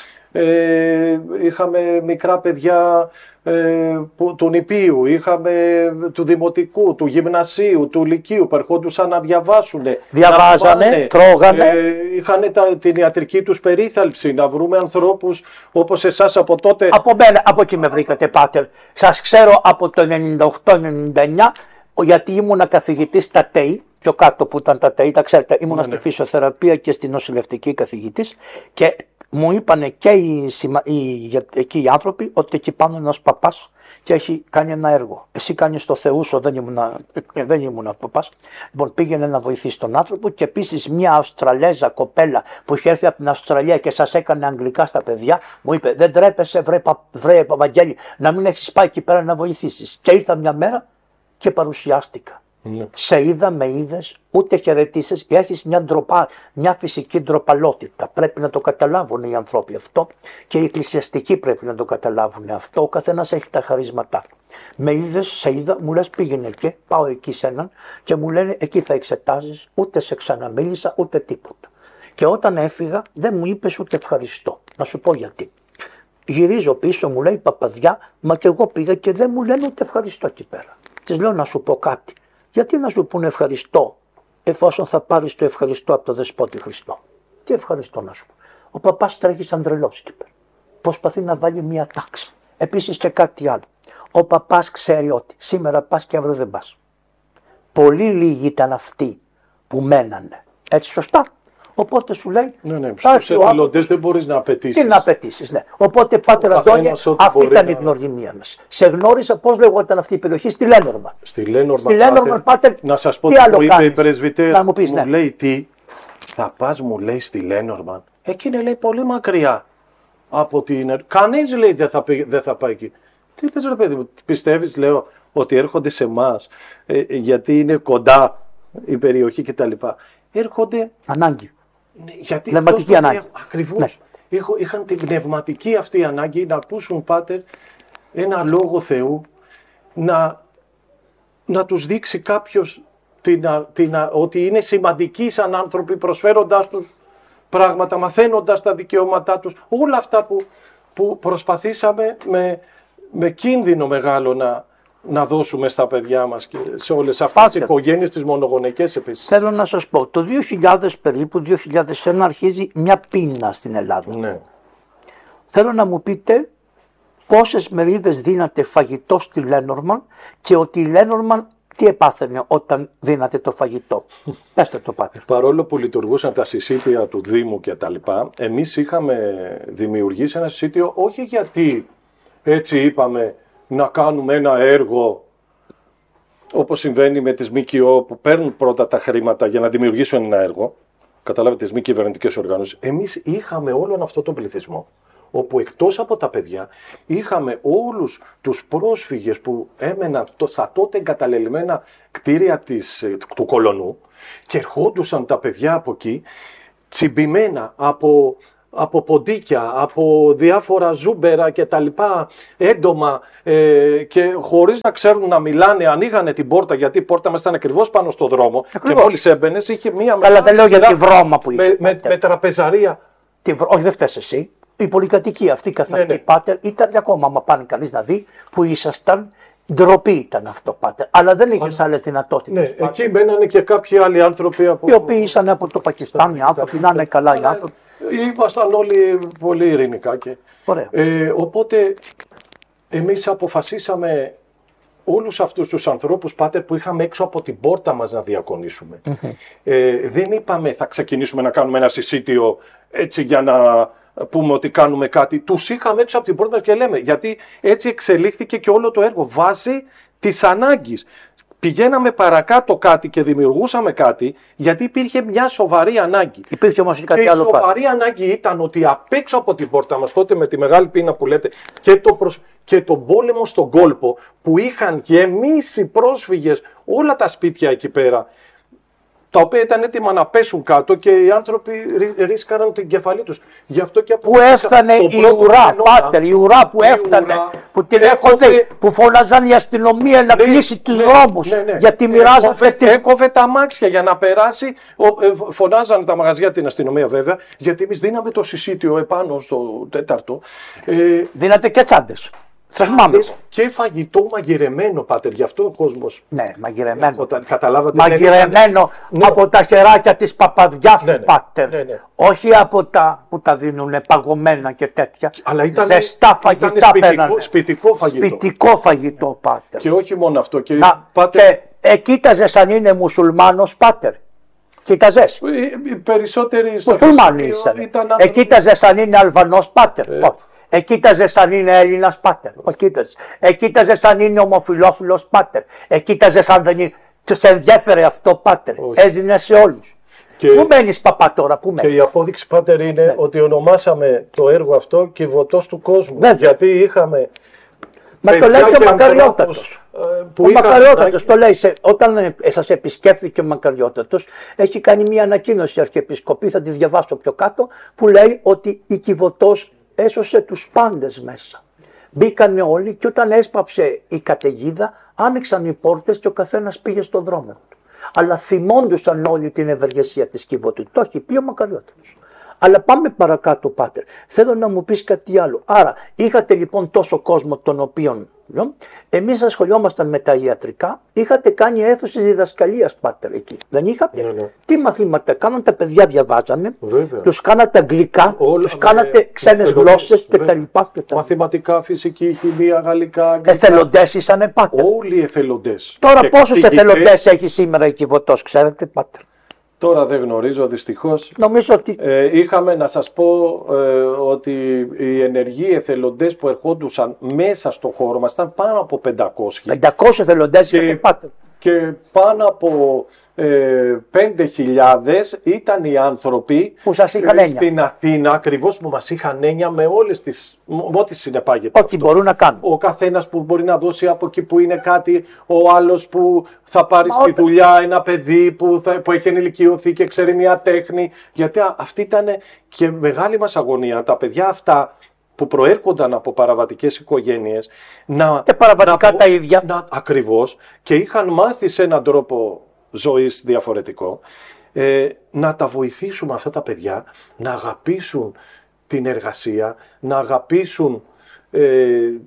Ε, είχαμε μικρά παιδιά ε, που, του νηπίου, είχαμε του δημοτικού, του γυμνασίου, του λυκείου που ερχόντουσαν να διαβάσουν. Διαβάζανε, να πάνε, τρώγανε. Ε, είχαν τα, την ιατρική τους περίθαλψη, να βρούμε ανθρώπους όπως εσάς από τότε. Από μένα, από εκεί με βρήκατε, Πάτερ. Σας ξέρω από το ενενήντα οκτώ ενενήντα εννιά, γιατί ήμουνα καθηγητής στα ΤΕΙ, πιο κάτω που ήταν τα ΤΕΙ, τα ξέρετε, ήμουνα ναι, στη ναι. φυσιοθεραπεία και στη νοσηλευτική καθηγητής και μου είπανε και οι, οι, εκεί οι άνθρωποι ότι εκεί πάνω είναι ένας παπάς και έχει κάνει ένα έργο. Εσύ κάνεις το θεούσο, δεν ήμουν, δεν ήμουν παπάς. Λοιπόν, πήγαινε να βοηθήσει τον άνθρωπο και επίσης μια Αυστραλέζα κοπέλα που είχε έρθει από την Αυστραλία και σας έκανε αγγλικά στα παιδιά, μου είπε: δεν τρέπεσαι, βρε, βρε Παπαγγέλη, να μην έχεις πάει εκεί πέρα να βοηθήσεις. Και ήρθα μια μέρα και παρουσιάστηκα. Mm. Σε είδα, με είδες, ούτε χαιρετήσεις, έχεις μια ντροπά, μια φυσική ντροπαλότητα. Πρέπει να το καταλάβουν οι άνθρωποι αυτό και οι εκκλησιαστικοί πρέπει να το καταλάβουν αυτό. Ο καθένας έχει τα χαρίσματά του. Με είδες, σε είδα, μου λες πήγαινε εκεί, πάω εκεί σε έναν και μου λένε εκεί θα εξετάζεις, ούτε σε ξαναμίλησα ούτε τίποτα. Και όταν έφυγα δεν μου είπες ούτε ευχαριστώ. Να σου πω γιατί. Γυρίζω πίσω, μου λέει παπαδιά, μα και εγώ πήγα και δεν μου λένε ούτε ευχαριστώ εκεί πέρα. Της λέω να σου πω κάτι. Γιατί να σου πούνε ευχαριστώ, εφόσον θα πάρεις το ευχαριστώ από το Δεσπότη Χριστό? Τι ευχαριστώ να σου πω? Ο παπάς τρέχει σαν τρελός εκεί πέρα. Προσπαθεί να βάλει μια τάξη. Επίσης και κάτι άλλο. Ο παπάς ξέρει ότι σήμερα πας και αύριο δεν πας. Πολύ λίγοι ήταν αυτοί που μένανε. Έτσι σωστά? Οπότε σου λέει. Ναι, ναι. Στους εθελοντές δεν μπορείς να απαιτήσεις. Τι να απαιτήσεις, ναι. Οπότε, Πάτερ Αντώνη, αυτή ήταν να... η γνωριμία μας. Σε γνώρισα πώς λεγόταν αυτή η περιοχή, στη Λένορμαν. Στη Λένορμαν, στη Λένορμαν Πάτερ, να σας πω τι, τι μου είπε η πρεσβυτέρα. Μου, πεις, μου ναι. λέει τι, θα πας, μου λέει, στη Λένορμαν. Εκείνη λέει πολύ μακριά από την. Κανείς λέει δεν θα, δεν θα πάει εκεί. Τι λες ρε παιδί μου, πιστεύεις, λέω, ότι έρχονται σε εμάς ε, γιατί είναι κοντά η περιοχή κτλ. Έρχονται. Ανάγκη. Ναι, γιατί πνευματική ανάγκη. Ακριβώς. Ναι. Είχαν την πνευματική αυτή ανάγκη να ακούσουν, Πάτερ, ένα λόγο Θεού, να, να τους δείξει κάποιος την, την, ότι είναι σημαντικοί σαν άνθρωποι, προσφέροντάς τους πράγματα, μαθαίνοντας τα δικαιώματά τους. Όλα αυτά που, που προσπαθήσαμε με, με κίνδυνο μεγάλο να, να δώσουμε στα παιδιά μας και σε όλες αυτές Πάτε. τις οικογένειες, τις μονογονεϊκές επίσης. Θέλω να σας πω, το δύο χιλιάδες περίπου, δύο χιλιάδες ένα αρχίζει μια πείνα στην Ελλάδα. Ναι. Θέλω να μου πείτε πόσες μερίδες δίνατε φαγητό στη Λένορμαν και ότι η Λένορμαν τι επάθαινε όταν δίνατε το φαγητό. Πέστε το, Πάτερ. Παρόλο που λειτουργούσαν τα συσίτια του Δήμου και τα λοιπά, εμείς είχαμε δημιουργήσει ένα συσίτιο όχι γιατί έτσι είπαμε να κάνουμε ένα έργο όπως συμβαίνει με τις ΜΚΟ που παίρνουν πρώτα τα χρήματα για να δημιουργήσουν ένα έργο. Καταλάβετε, τις μη κυβερνητικές οργανώσεις. Εμείς είχαμε όλον αυτό τον πληθυσμό, όπου εκτός από τα παιδιά είχαμε όλους τους πρόσφυγες που έμεναν στα τότε εγκαταλελειμμένα κτίρια της, του Κολονού και ερχόντουσαν τα παιδιά από εκεί τσιμπημένα από, από ποντίκια, από διάφορα ζούμπερα και τα λοιπά έντομα ε, και χωρίς να ξέρουν να μιλάνε, ανοίγανε την πόρτα, γιατί η πόρτα μας ήταν ακριβώς πάνω στο δρόμο. Ακριβώς. Και μόλις έμπαινες είχε μία μεγάλη. Αλλά δεν λέω για τη βρώμα που είχε. Με, με, με τραπεζαρία. Τη βρω... Όχι, δεν φταίς εσύ. Η πολυκατοικία αυτή καθ' αυτή, ναι, ναι. Πάτερ, ήταν ακόμα, άμα πάνε κανείς να δει, που ήσασταν. Ντροπή ήταν αυτό, Πάτερ, αλλά δεν είχε άλλες δυνατότητες. Ναι, εκεί μπαίνανε και κάποιοι άλλοι άνθρωποι από. Οι οποίοι ήσαν από το Πακιστάν, οι άνθρωποι, να είναι καλά οι άνθρωποι. Ήμασταν όλοι πολύ ειρηνικά. Και... Ε, οπότε εμείς αποφασίσαμε όλους αυτούς τους ανθρώπους, Πάτερ, που είχαμε έξω από την πόρτα μας να διακονήσουμε. Mm-hmm. Ε, δεν είπαμε θα ξεκινήσουμε να κάνουμε ένα συσίτιο έτσι για να πούμε ότι κάνουμε κάτι. Τους είχαμε έξω από την πόρτα μας και λέμε, γιατί έτσι εξελίχθηκε και όλο το έργο βάσει της ανάγκης. Πηγαίναμε παρακάτω κάτι και δημιουργούσαμε κάτι, γιατί υπήρχε μια σοβαρή ανάγκη. Υπήρχε όμως κάτι και άλλο. Η σοβαρή πάρα. ανάγκη ήταν ότι απ' έξω από την πόρτα μας, τότε με τη μεγάλη πείνα που λέτε, και, το προσ... και τον πόλεμο στον κόλπο, που είχαν γεμίσει πρόσφυγες όλα τα σπίτια εκεί πέρα, τα οποία ήταν έτοιμα να πέσουν κάτω και οι άνθρωποι ρίσκαραν την κεφαλή τους. Γι' αυτό και που έφτανε η ουρά, Πάτερ, η ουρά που έφτανε, ουρά, που την έκοβε, έκοβε, που φώναζαν η αστυνομία να ναι, κλείσει τους ναι, δρόμους, ναι, ναι, γιατί μοιράζανε έκοβε, τις... έκοβε τα αμάξια για να περάσει, φωνάζανε τα μαγαζιά την αστυνομία βέβαια, γιατί εμείς δίναμε το συσίτιο επάνω στο τέταρτο. Ε, Δίνατε και τσάντες. Και φαγητό μαγειρεμένο, Πάτερ, γι' αυτό ο κόσμος. Ναι, μαγειρεμένο. Όταν καταλάβατε, μαγειρεμένο ναι. από τα χεράκια της παπαδιάς ναι, του, Πάτερ. Ναι, ναι. Όχι από τα που τα δίνουνε παγωμένα και τέτοια. Αλλά ήταν, ζεστά φαγητά ήταν σπιτικό, σπιτικό φαγητό. Σπιτικό φαγητό, Πάτερ. Και όχι μόνο αυτό. Και, Να, Πάτερ... και ε, κοίταζες αν είναι μουσουλμάνος, Πάτερ. Κοίταζες. Οι περισσότεροι μουσουλμάνοι ήσαν. Ήταν... Ε, κοίταζες αν είναι Αλβανός, Πάτερ. Ε. Ε, κοίταζες αν είναι Έλληνας, Πάτερ. Ο, κοίταζες. Ε, κοίταζες αν είναι ομοφυλόφιλος, Πάτερ. Ε, κοίταζες αν δεν είναι. Τους ενδιέφερε αυτό, Πάτερ. Έδινε σε όλους. Και... Πού μένεις, παπά, τώρα, πού μένεις. Και η απόδειξη, Πάτερ, είναι ναι. ότι ονομάσαμε το έργο αυτό Κιβωτός του κόσμου. Βέβαια. Γιατί είχαμε. Μα το λέει και ο Μακαριότατος. Ο Μακαριότατος το λέει, σε, όταν ε, σας επισκέφθηκε ο Μακαριότατος, έχει κάνει μια ανακοίνωση Αρχιεπισκοπή, θα τη διαβάσω πιο κάτω, που λέει ότι η Κιβωτός έσωσε τους πάντες μέσα. Μπήκανε όλοι και όταν έσπαψε η καταιγίδα, άνοιξαν οι πόρτες και ο καθένας πήγε στον δρόμο του. Αλλά θυμόντουσαν όλοι την ευεργεσία της Κιβωτού. Το έχει πει ο Μακαριώτατος. Αλλά πάμε παρακάτω, Πάτερ. Θέλω να μου πεις κάτι άλλο. Άρα, είχατε λοιπόν τόσο κόσμο τον οποίον εμείς ασχολιόμασταν με τα ιατρικά, είχατε κάνει αίθουσες διδασκαλίας, Πάτερ, εκεί. Δεν είχατε. Ναι, ναι. Τι μαθήματα κάναν, τα παιδιά διαβάζανε, βέβαια. Τους κάνατε αγγλικά, όλα, τους κάνατε με, ξένες γλώσσες κτλ. Μαθηματικά, φυσική, χημεία, γαλλικά, αγγλικά. Εθελοντές ήσανε, Πάτερ. Όλοι οι εθελοντές. Τώρα και πόσους εθελοντές έχει σήμερα η Κιβωτός, ξέρετε, Πάτερ. Τώρα δεν γνωρίζω, δυστυχώς. Νομίζω ότι... Ε, είχαμε να σας πω ε, ότι οι ενεργοί εθελοντές που ερχόντουσαν μέσα στο χώρο μας ήταν πάνω από πεντακόσιοι. πεντακόσιοι εθελοντές είχατε, Πάτερ. Και πάνω από ε, πέντε χιλιάδες ήταν οι άνθρωποι που σας είχαν έννοια στην Αθήνα, ακριβώς που μας είχαν έννοια με όλες τις, ό,τι συνεπάγεται. Ό,τι μπορούν να κάνουν. Ο καθένας που μπορεί να δώσει από εκεί που είναι κάτι, ο άλλος που θα πάρει Μα στη όταν... δουλειά ένα παιδί που, θα, που έχει ενηλικιωθεί και ξέρει μια τέχνη. Γιατί αυτή ήταν και μεγάλη μας αγωνία. Τα παιδιά αυτά που προέρχονταν από παραβατικές οικογένειες, να, και παραβατικά να, τα ίδια. Να, ακριβώς, και είχαν μάθει σε έναν τρόπο ζωής διαφορετικό, ε, να τα βοηθήσουμε αυτά τα παιδιά, να αγαπήσουν την εργασία, να αγαπήσουν ε,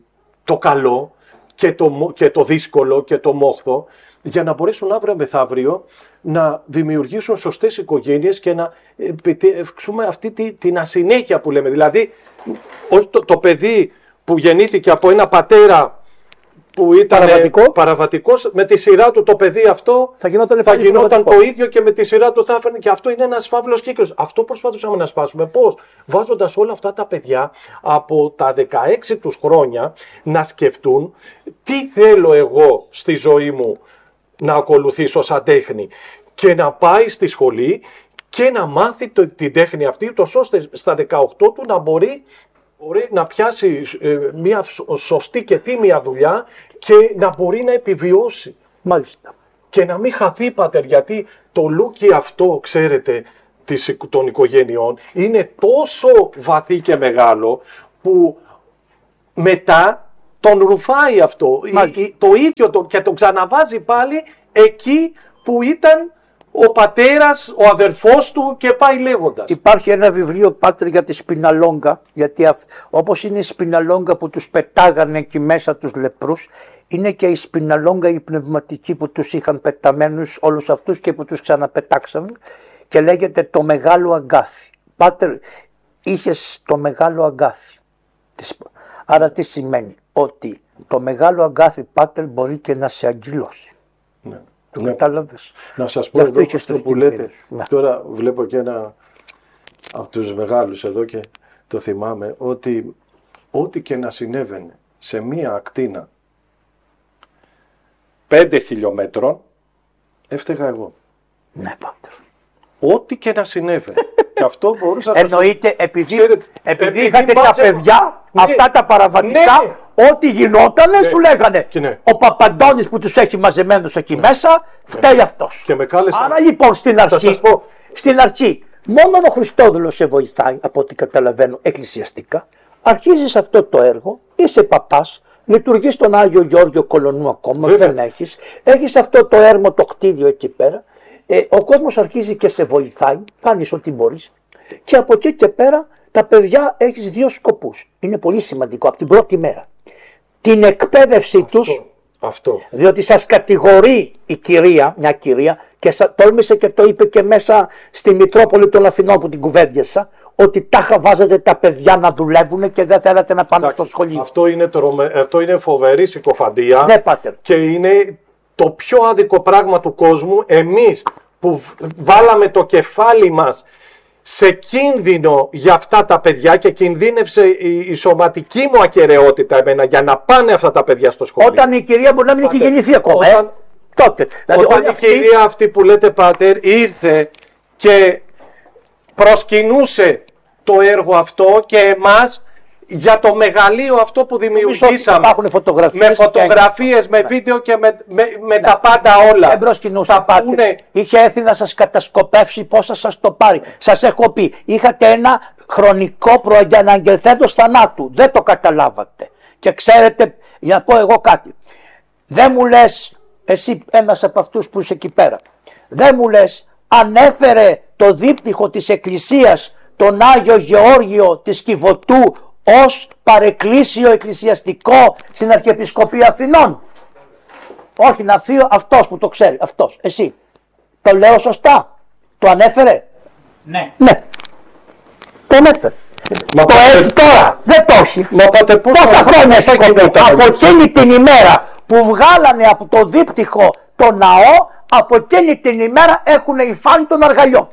το καλό και το, και το δύσκολο και το μόχθο, για να μπορέσουν αύριο μεθαύριο να δημιουργήσουν σωστές οικογένειες και να επιτεύξουμε αυτή τη, την ασυνέχεια που λέμε. Δηλαδή, το, το παιδί που γεννήθηκε από ένα πατέρα που ήταν παραβατικό, παραβατικός, με τη σειρά του το παιδί αυτό θα γινόταν, θα γινόταν το ίδιο και με τη σειρά του θα έφερνε. Και αυτό είναι ένας φαύλος κύκλος. Αυτό προσπαθούσαμε να σπάσουμε. Πώς? Βάζοντας όλα αυτά τα παιδιά από τα δεκαέξι τους χρόνια να σκεφτούν τι θέλω εγώ στη ζωή μου να ακολουθήσω σαν τέχνη, και να πάει στη σχολή και να μάθει το, την τέχνη αυτή, τόσο ώστε στα δεκαοκτώ του να μπορεί, μπορεί να πιάσει ε, μια σωστή και τίμια δουλειά και να μπορεί να επιβιώσει. Μάλιστα. Και να μην χαθεί, Πάτερ, γιατί το λούκι αυτό, ξέρετε, των οικογενειών είναι τόσο βαθύ και μεγάλο που μετά τον ρουφάει αυτό, η, το ίδιο το, και τον ξαναβάζει πάλι εκεί που ήταν ο πατέρας, ο αδερφός του και πάει λέγοντας. Υπάρχει ένα βιβλίο, Πάτερ, για τη Σπιναλόγκα, γιατί αυ, όπως είναι η Σπιναλόγκα που τους πετάγανε εκεί μέσα τους λεπρούς, είναι και η Σπιναλόγκα η πνευματική που τους είχαν πεταμένους όλους αυτούς και που τους ξαναπετάξαν, και λέγεται το μεγάλο αγκάθι. Πάτερ, είχες το μεγάλο αγκάθι. Άρα τι σημαίνει? Ότι το μεγάλο αγκάθι, Πάτερ, μπορεί και να σε αγκυλώσει. Ναι. Το ναι. κατάλαβες? Να σας πω εδώ αυτό που λέτε. Ναι. Τώρα βλέπω και ένα από τους μεγάλους εδώ και το θυμάμαι, ότι ό,τι και να συνέβαινε σε μία ακτίνα πέντε χιλιόμετρων, έφταιγα εγώ. Ναι, Πάτερ. Ό,τι και να συνέβαινε. Και αυτό μπορούσα να... Εννοείται, επειδή, Ξέρετε, επειδή, επειδή είχατε τα παιδιά, ναι, αυτά τα παραβατικά, ναι, ό,τι γινότανε, ναι, σου λέγανε. Ναι. Ο Παπαντώνης που τους έχει μαζεμένους εκεί, ναι, μέσα, φταίει, ναι, αυτός. Και με κάλεσαν... Άρα λοιπόν στην αρχή, πω... στην αρχή, μόνο ο Χριστόδουλος σε βοηθάει, από ό,τι καταλαβαίνω, εκκλησιαστικά. Αρχίζεις αυτό το έργο, είσαι παπάς, λειτουργείς στον Άγιο Γεώργιο Κολονού ακόμα, βέβαια, δεν έχεις. Έχεις αυτό το έρμο, το κτίριο εκεί πέρα. Ε, ο κόσμος αρχίζει και σε βοηθάει, κάνεις ό,τι μπορείς, και από εκεί και πέρα τα παιδιά έχεις δύο σκοπούς. Είναι πολύ σημαντικό από την πρώτη μέρα. Την εκπαίδευση αυτό, τους, αυτό. διότι σας κατηγορεί η κυρία, μια κυρία, και σα, τόλμησε και το είπε και μέσα στη Μητρόπολη των Αθηνών που την κουβέντιασα, ότι τάχα βάζετε τα παιδιά να δουλεύουν και δεν θέλατε να πάνε στο σχολείο. Αυτό είναι, τρομε, αυτό είναι φοβερή συκοφαντία, ναι, Πάτερ, και είναι το πιο άδικο πράγμα του κόσμου. Εμείς που βάλαμε το κεφάλι μας σε κίνδυνο για αυτά τα παιδιά και κινδύνευσε η, η σωματική μου ακεραιότητα εμένα για να πάνε αυτά τα παιδιά στο σχολείο. Όταν η κυρία μπορεί να μην έχει γεννηθεί ακόμα. Όταν, ε? Τότε. Δηλαδή, όταν η αυτή... κυρία αυτή που λέτε, Πάτερ, ήρθε και προσκυνούσε το έργο αυτό και εμάς για το μεγαλείο αυτό που δημιουργήσαμε, φωτογραφίες με φωτογραφίες, με βίντεο και με, με, με ναι, τα πάντα όλα. Δεν προσκυνούσα, Πάτερ. Πούνε... Είχε έρθει να σας κατασκοπεύσει πώς θα σας το πάρει. Σας έχω πει, είχατε ένα χρονικό προαναγγελθέντος θανάτου. Δεν το καταλάβατε. Και ξέρετε, για να πω εγώ κάτι. Δεν μου λες, εσύ ένας από αυτούς που είσαι εκεί πέρα, δεν μου λες, ανέφερε το δίπτυχο της Εκκλησίας τον Άγιο Γεώργιο της Κιβωτού ως παρεκκλήσιο εκκλησιαστικό στην Αρχιεπισκοπή Αθηνών? Όχι, να έρθει αυτός που το ξέρει, αυτός, εσύ. Το λέω σωστά? Το ανέφερε? Ναι. Ναι. Το ανέφερε. Μα το πάτε... έτσι τώρα, δεν το έχει. Μα πάτε πόσα χρόνια έχει κοπεί. Από εκείνη την ημέρα που βγάλανε από το δίπτυχο το ναό, από εκείνη την ημέρα έχουν υφάνει τον αργαλιό.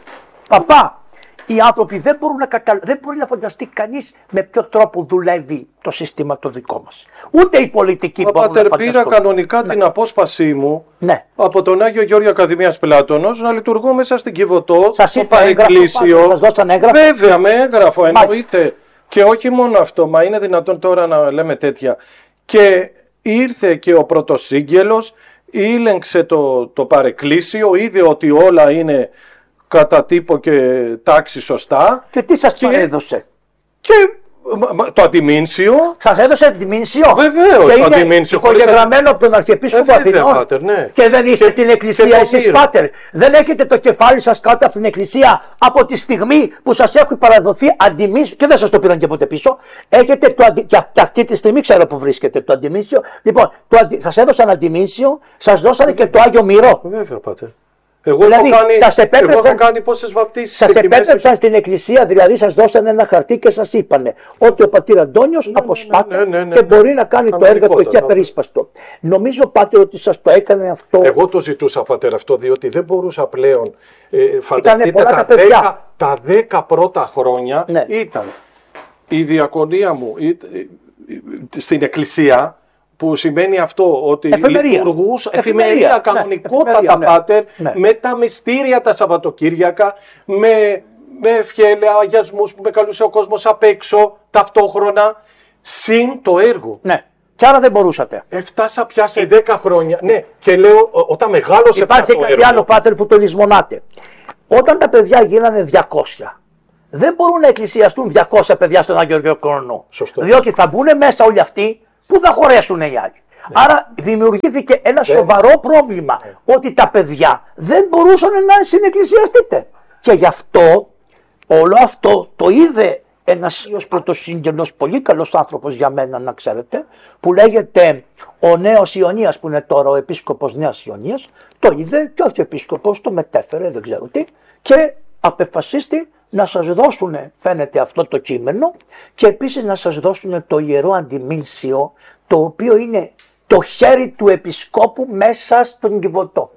Παπά, οι άνθρωποι δεν μπορούν να, καταλ... δεν μπορεί να φανταστεί κανείς με ποιο τρόπο δουλεύει το σύστημα το δικό μας. Ούτε οι πολιτικοί Μα μπορούν πάτερ, να φανταστούν. Πήρα κανονικά ναι. την απόσπασή μου ναι. από τον Άγιο Γεώργιο Ακαδημίας Πλάτωνος να λειτουργώ μέσα στην Κιβωτό, στο παρεκκλήσιο. Σας δώσαν έγγραφο? Βέβαια, με έγγραφο, εννοείται. Και όχι μόνο αυτό, μα είναι δυνατόν τώρα να λέμε τέτοια. Και ήρθε και ο πρωτοσύγγελος, ήλεγξε το, το παρεκκλήσιο, είδε ότι όλα είναι κατά τύπο και τάξη σωστά. Και τι σας και... παρέδωσε? Και το αντιμήνσιο. Σας έδωσε αντιμήνσιο? Βεβαίως, το αντιμήνσιο. Υπογεγραμμένο από τον Αρχιεπίσκοπο Αθηνών. Ναι. Και δεν είστε και, στην Εκκλησία εσείς, Πάτερ? Δεν έχετε το κεφάλι σας κάτω από την Εκκλησία από τη στιγμή που σας έχει παραδοθεί αντιμήνσιο? Και δεν σας το πήραν και ποτέ πίσω. Έχετε το αντι... και αυτή τη στιγμή ξέρω που βρίσκεται το αντιμήνσιο. Λοιπόν, το αντι... σας έδωσαν αντιμήνσιο, σας δώσανε και το Άγιο Μυρό. Βέβαια, Πάτερ. Εγώ, δηλαδή, έχω κάνει, σας επέτρεψαν, εγώ έχω κάνει πόσες βαπτίσεις. Σας επέτρεψαν στην Εκκλησία, δηλαδή σας δώσανε ένα χαρτί και σας είπανε ότι ο πατήρ Αντώνιος ναι, αποσπάται ναι, ναι, ναι, ναι, και μπορεί να κάνει το έργο του εκεί απερίσπαστο. Νομίζω, Πάτερ, ότι σας το έκανε αυτό. Εγώ το ζητούσα, Πάτερ, αυτό, διότι δεν μπορούσα πλέον. Ε, φανταστείτε τα, τα, δέκα, τα δέκα πρώτα χρόνια ναι. ήταν η διακονία μου η, στην Εκκλησία. Που σημαίνει αυτό ότι λειτουργούσε εφημερία, κανονικότατα, ναι, Πάτερ, ναι. με τα μυστήρια τα Σαββατοκύριακα, με, με ευχέλαια, αγιασμούς που με καλούσε ο κόσμος απ' έξω ταυτόχρονα, συν το έργο. Ναι. Και άρα δεν μπορούσατε. Έφτασα πια σε δέκα χρόνια. Ναι, και λέω όταν μεγάλωσε υπάρχει πια το κάτι έργο. άλλο, Πάτερ, που τον εισμονάτε. Όταν τα παιδιά γίνανε διακόσια, δεν μπορούν να εκκλησιαστούν διακόσια παιδιά στον Άγιο Γεωργιοχρονό. Διότι θα μπουν μέσα όλοι αυτοί που θα χωρέσουν οι άλλοι. Ναι. Άρα δημιουργήθηκε ένα ναι. σοβαρό πρόβλημα ναι. ότι τα παιδιά δεν μπορούσαν να συνεκκλησιαστείτε. Και γι' αυτό όλο αυτό το είδε ένας Υιός Πρωτοσύγγενος, πολύ καλός άνθρωπος για μένα να ξέρετε, που λέγεται ο Νέος Ιωνίας, που είναι τώρα ο επίσκοπος Νέας Ιωνίας, το είδε και όχι ο επίσκοπος, το μετέφερε, δεν ξέρω τι, και απεφασίστη να σας δώσουν, φαίνεται, αυτό το κείμενο και επίσης να σας δώσουν το Ιερό Αντιμήνσιο, το οποίο είναι το χέρι του επισκόπου μέσα στον Κιβωτό.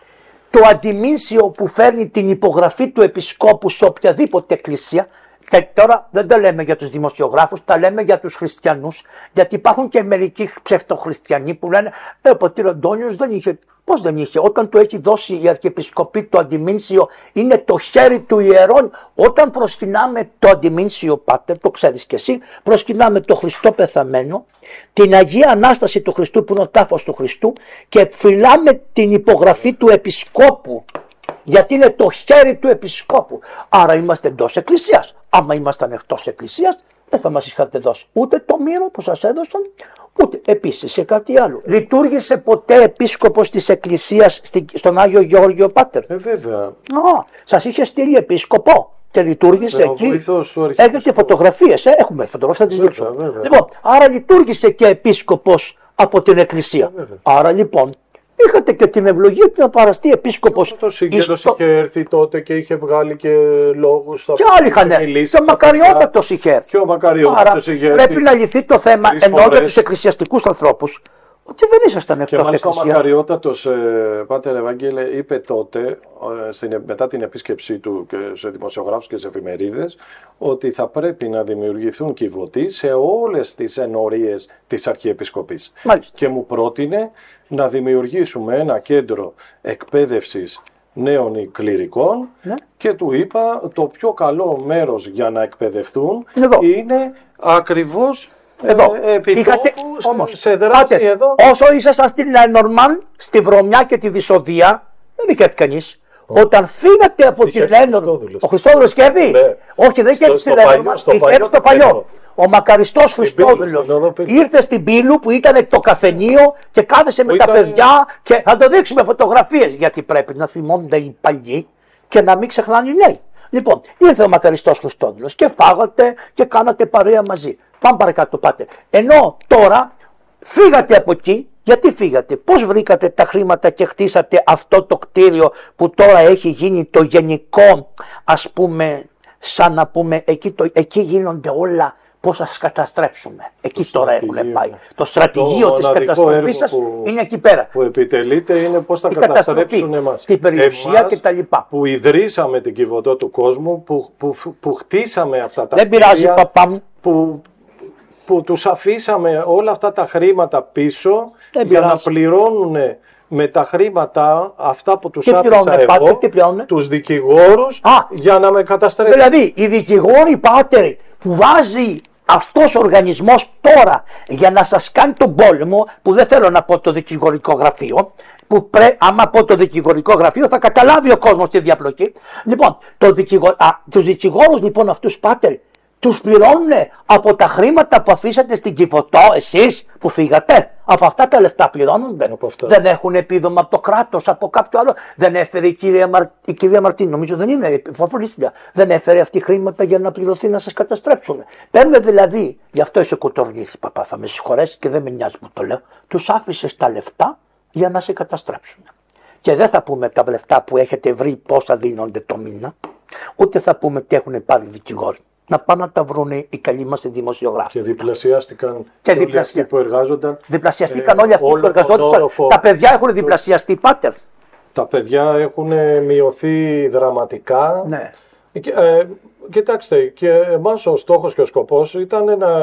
Το αντιμήνσιο που φέρνει την υπογραφή του επισκόπου σε οποιαδήποτε εκκλησία. Και τώρα δεν τα λέμε για τους δημοσιογράφους, τα λέμε για τους χριστιανούς, γιατί υπάρχουν και μερικοί ψευτοχριστιανοί που λένε «Ε, ο πατήρ Αντώνιος δεν είχε». Πώς δεν είχε? Όταν του έχει δώσει η Αρχιεπισκοπή το αντιμήνσιο, είναι το χέρι του ιερών. Όταν προσκυνάμε το αντιμήνσιο, πάτερ, το ξέρεις κι εσύ, προσκυνάμε το Χριστό πεθαμένο, την Αγία Ανάσταση του Χριστού που είναι ο τάφος του Χριστού και φυλάμε την υπογραφή του επισκόπου. Γιατί είναι το χέρι του επισκόπου. Άρα είμαστε εντός εκκλησίας. Άμα ήμασταν εκτός εκκλησίας, δεν θα μας είχατε δώσει ούτε το μύρο που σας έδωσαν, ούτε επίσης σε κάτι άλλο. Λειτουργήσε ποτέ επίσκοπος της εκκλησίας στον Άγιο Γεώργιο, πάτερ? Ε, βέβαια. Α, σας είχε στείλει επίσκοπο και λειτουργήσε ε, εκεί. Έχετε φωτογραφίες, ε? Έχουμε φωτογραφίες, θα τις δείξω. Λοιπόν, άρα λειτουργήσε και επίσκοπος από την εκκλησία. Ε, άρα λοιπόν, είχατε και την ευλογία να παραστεί επίσκοπος. Το Συγγένος στο... είχε έρθει τότε και είχε βγάλει και λόγους. Και άλλοι είχαν έρθει. Και ο Μακαριότατος είχε έρθει. Και ο Μακαριότατος είχε έρθει. Πρέπει να λυθεί το θέμα, ενώ για τους εκκλησιαστικούς ανθρώπους, ότι δεν ήσασταν εκτός εκκλησίας. Και μάλιστα ο Μακαριότατος, ε, Πάτερ Ευαγγέλε, είπε τότε, ε, μετά την επίσκεψή του και σε δημοσιογράφους και σε εφημερίδες, ότι θα πρέπει να δημιουργηθούν κιβωτοί σε όλες τις ενορίες της Αρχιεπισκοπής. Μάλιστα. Και μου πρότεινε να δημιουργήσουμε ένα κέντρο εκπαίδευσης νέων κληρικών, ναι. Και του είπα το πιο καλό μέρος για να εκπαιδευτούν εδώ είναι ακριβώς εδώ. Ε, επιτόπου, είχατε, όμως, σε δράση πάτε, εδώ. Όσο ήσασταν στην Λενορμάν, στη Βρωμιά και τη Δυσοδεία, δεν είχε έρθει κανείς. Oh. Όταν φύγατε από την Λενορμάν, ο Χριστόδουλος είχε έρθει. Ναι. Όχι, δεν είχε έρθει στη Λενορμάν, είχε έρθει στο παλιό. Ο μακαριστός Χριστόδουλος ήρθε στην Πύλου που ήταν το καφενείο και κάθεσε με ήταν... τα παιδιά και θα το δείξουμε φωτογραφίες, γιατί πρέπει να θυμώνται οι παλιοί και να μην ξεχνάνε οι νέοι. Λοιπόν, ήρθε ο μακαριστός Χριστόδουλος και φάγατε και κάνατε παρέα μαζί. Πάμε παρακάτω, πάτε. Ενώ τώρα φύγατε από εκεί. Γιατί φύγατε, πώς βρήκατε τα χρήματα και χτίσατε αυτό το κτίριο που τώρα έχει γίνει το γενικό, ας πούμε, σαν να πούμε, εκεί, το, εκεί γίνονται όλα. Πώς θα σας καταστρέψουμε. Εκεί το τώρα έχουν πάει. Το στρατηγείο της καταστροφής σας είναι εκεί πέρα. Που επιτελείται είναι πώς θα καταστρέψουν εμάς. Την περιουσία κτλ. Που ιδρύσαμε την Κιβωτό του κόσμου, που, που, που χτίσαμε αυτά τα Δεν πειράζει, παπά μου. Που, που τους αφήσαμε όλα αυτά τα χρήματα πίσω για να πληρώνουν με τα χρήματα αυτά που τους τι άφησα πληρώνε, εγώ, πάτε, τους δικηγόρους, Α, για να με καταστρέψουν. Δηλαδή, οι δικηγόροι, πάτερ, που βάζει αυτός ο οργανισμός τώρα για να σας κάνει τον πόλεμο, που δεν θέλω να πω το δικηγορικό γραφείο, που πρέ, άμα πω το δικηγορικό γραφείο θα καταλάβει ο κόσμος τη διαπλοκή. Λοιπόν, το δικηγο, α, τους δικηγόρους λοιπόν αυτούς, πάτερ, τους πληρώνουν από τα χρήματα που αφήσατε στην Κιβωτό εσείς που φύγατε. Από αυτά τα λεφτά πληρώνονται. Δεν έχουν επίδομα από το κράτος, από κάποιο άλλο. Δεν έφερε η κυρία, Μαρ... η κυρία Μαρτίνη, νομίζω δεν είναι φαφορίστρια. Δεν έφερε αυτή χρήματα για να πληρωθεί να σας καταστρέψουν. Παίρνε δηλαδή, γι' αυτό είσαι κοτορνήθη, παπά, θα με συγχωρέσει και δεν με νοιάζει που το λέω. Τους άφησες τα λεφτά για να σε καταστρέψουν. Και δεν θα πούμε τα λεφτά που έχετε βρει πόσα δίνονται το μήνα, ούτε θα πούμε τι έχουν πάρει δικηγόροι. Να πάνε να τα βρουν οι καλοί μας οι δημοσιογράφοι. Και διπλασιάστηκαν και όλοι διπλασια... αυτοί που εργάζονταν. Διπλασιαστήκαν ε, όλοι αυτοί που εργαζόντουσαν. Όροφο... Τα παιδιά έχουν διπλασιαστεί, πάτερ. Τα παιδιά έχουν μειωθεί δραματικά. Ναι. Και, ε, κοιτάξτε, και εμάς ο στόχος και ο σκοπός ήταν να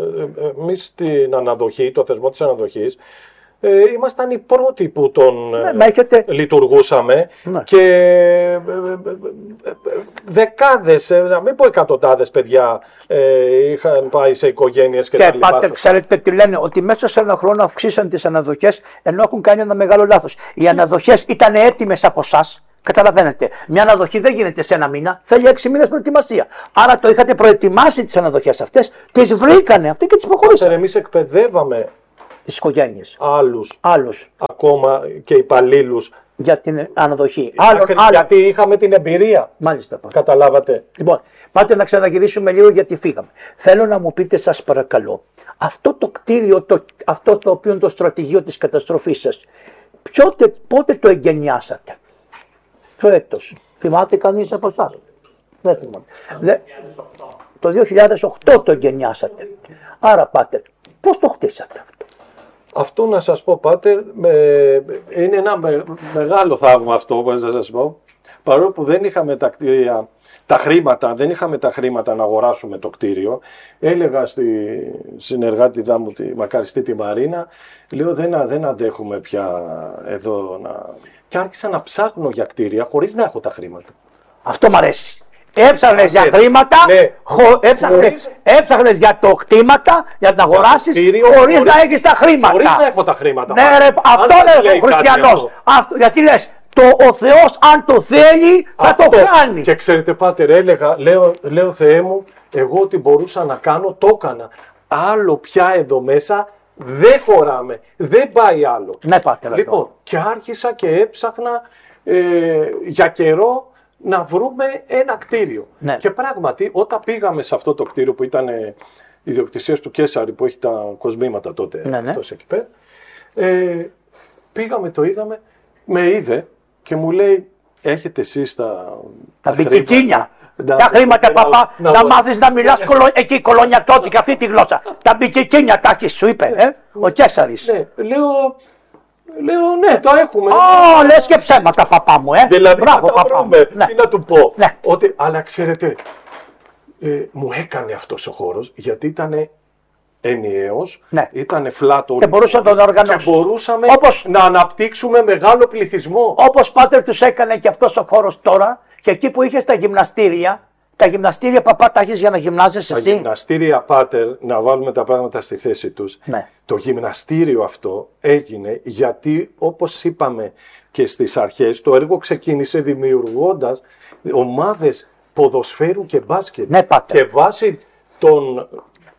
εμείς στην αναδοχή, το θεσμό της αναδοχής, Ε, ήμασταν οι πρώτοι που τον ναι, έχετε... λειτουργούσαμε ναι. Και ε, ε, ε, δεκάδες, ε, να μην πω εκατοντάδες παιδιά ε, είχαν πάει σε οικογένειες και, και τα λοιπά. Και πάτε, ξέρετε τι λένε, ότι μέσα σε ένα χρόνο αυξήσαν τις αναδοχές ενώ έχουν κάνει ένα μεγάλο λάθος. Οι αναδοχές ήταν έτοιμες από εσάς Καταλαβαίνετε. Μια αναδοχή δεν γίνεται σε ένα μήνα, θέλει έξι μήνες προετοιμασία. Άρα το είχατε προετοιμάσει τις αναδοχές αυτές, τις βρήκανε αυτοί και τις προχωρήσανε. Εμείς εκπαιδεύαμε τις οικογένειες. Άλλους, άλλους. ακόμα και υπαλλήλους. Για την αναδοχή. Άλλον, άλλον. Γιατί είχαμε την εμπειρία. Μάλιστα. Πάτε. Καταλάβατε. Λοιπόν, πάτε να ξαναγυρίσουμε λίγο γιατί φύγαμε. Θέλω να μου πείτε, σας παρακαλώ, αυτό το κτίριο, το, αυτό το οποίο είναι το στρατηγείο της καταστροφής σας, ποτε, πότε το εγκαινιάσατε? Ποιο έτος? Θυμάται κανείς από εσάς? Δεν θυμάται. Δε, το δύο χιλιάδες οκτώ το εγκαινιάσατε. Άρα, πάτε, πώς το χτίσατε αυτό? Αυτό να σας πω, Πάτερ, με, είναι ένα με, μεγάλο θαύμα αυτό, πώς να σας πω. Παρόλο που δεν είχαμε τα κτίρια, τα χρήματα, δεν είχαμε τα χρήματα να αγοράσουμε το κτίριο, έλεγα στη συνεργάτηδά μου, τη μακαριστή τη Μαρίνα, λέω δεν, δεν αντέχουμε πια εδώ να... Και άρχισα να ψάχνω για κτίρια χωρίς να έχω τα χρήματα. Αυτό μ' αρέσει. Έψαχνες για χρήματα, ναι. χω, έψαχνες, έψαχνες για το κτήματα, για να αγοράσεις, χωρίς να έχεις τα χρήματα. Χωρίς να έχω τα χρήματα. Ναι, ρε, αυτό λέει ο χριστιανός. Αυτό, γιατί λες, το, ο Θεός αν το θέλει θα αυτό το κάνει. Και ξέρετε, Πάτερ, έλεγα, λέω, λέω Θεέ μου, εγώ ό,τι μπορούσα να κάνω, το έκανα. Άλλο πια εδώ μέσα δεν χωράμε, δεν πάει άλλο. Ναι, Πάτερ. Λοιπόν, αυτό. Και άρχισα και έψαχνα ε, για καιρό να βρούμε ένα κτίριο. Ναι. Και πράγματι, όταν πήγαμε σε αυτό το κτίριο που ήταν ε, ιδιοκτησίας του Κέσαρη, που έχει τα κοσμήματα τότε, ναι, ναι. αυτός εκεί πέρα, ε, πήγαμε, το είδαμε, με είδε και μου λέει, έχετε εσείς τα... Τα μπικικίνια. Τα χρήματα, παπά, να, να, να μάθεις να μιλάς κολο, εκεί κολονιακιώτικα, αυτή τη γλώσσα. Τα μπικικίνια τα έχεις, σου είπε, ε, ο Κέσαρης. Ναι, λέω... Λέω ναι, το έχουμε. Ω, λες και ψέματα, παπά μου, ε. Δηλαδή, μπράβο, θα τα παπά. βρούμε. Ναι. Τι να του πω. Ναι. Ότι, αλλά ξέρετε, ε, μου έκανε αυτός ο χώρος γιατί ήταν ενιαίος, ναι. ήταν flat όλη. Και μπορούσε να τον οργανώσει. Και μπορούσαμε όπως, να αναπτύξουμε μεγάλο πληθυσμό. Όπως, Πάτερ, τους έκανε και αυτός ο χώρος τώρα, και εκεί που είχες τα γυμναστήρια. Τα γυμναστήρια, παπά, τα έχεις για να γυμνάζεσαι τα εσύ? Τα γυμναστήρια, Πάτερ, να βάλουμε τα πράγματα στη θέση τους. Ναι. Το γυμναστήριο αυτό έγινε γιατί, όπως είπαμε και στις αρχές, το έργο ξεκίνησε δημιουργώντας ομάδες ποδοσφαίρου και μπάσκετ. Ναι, Πάτερ. Και βάσει των,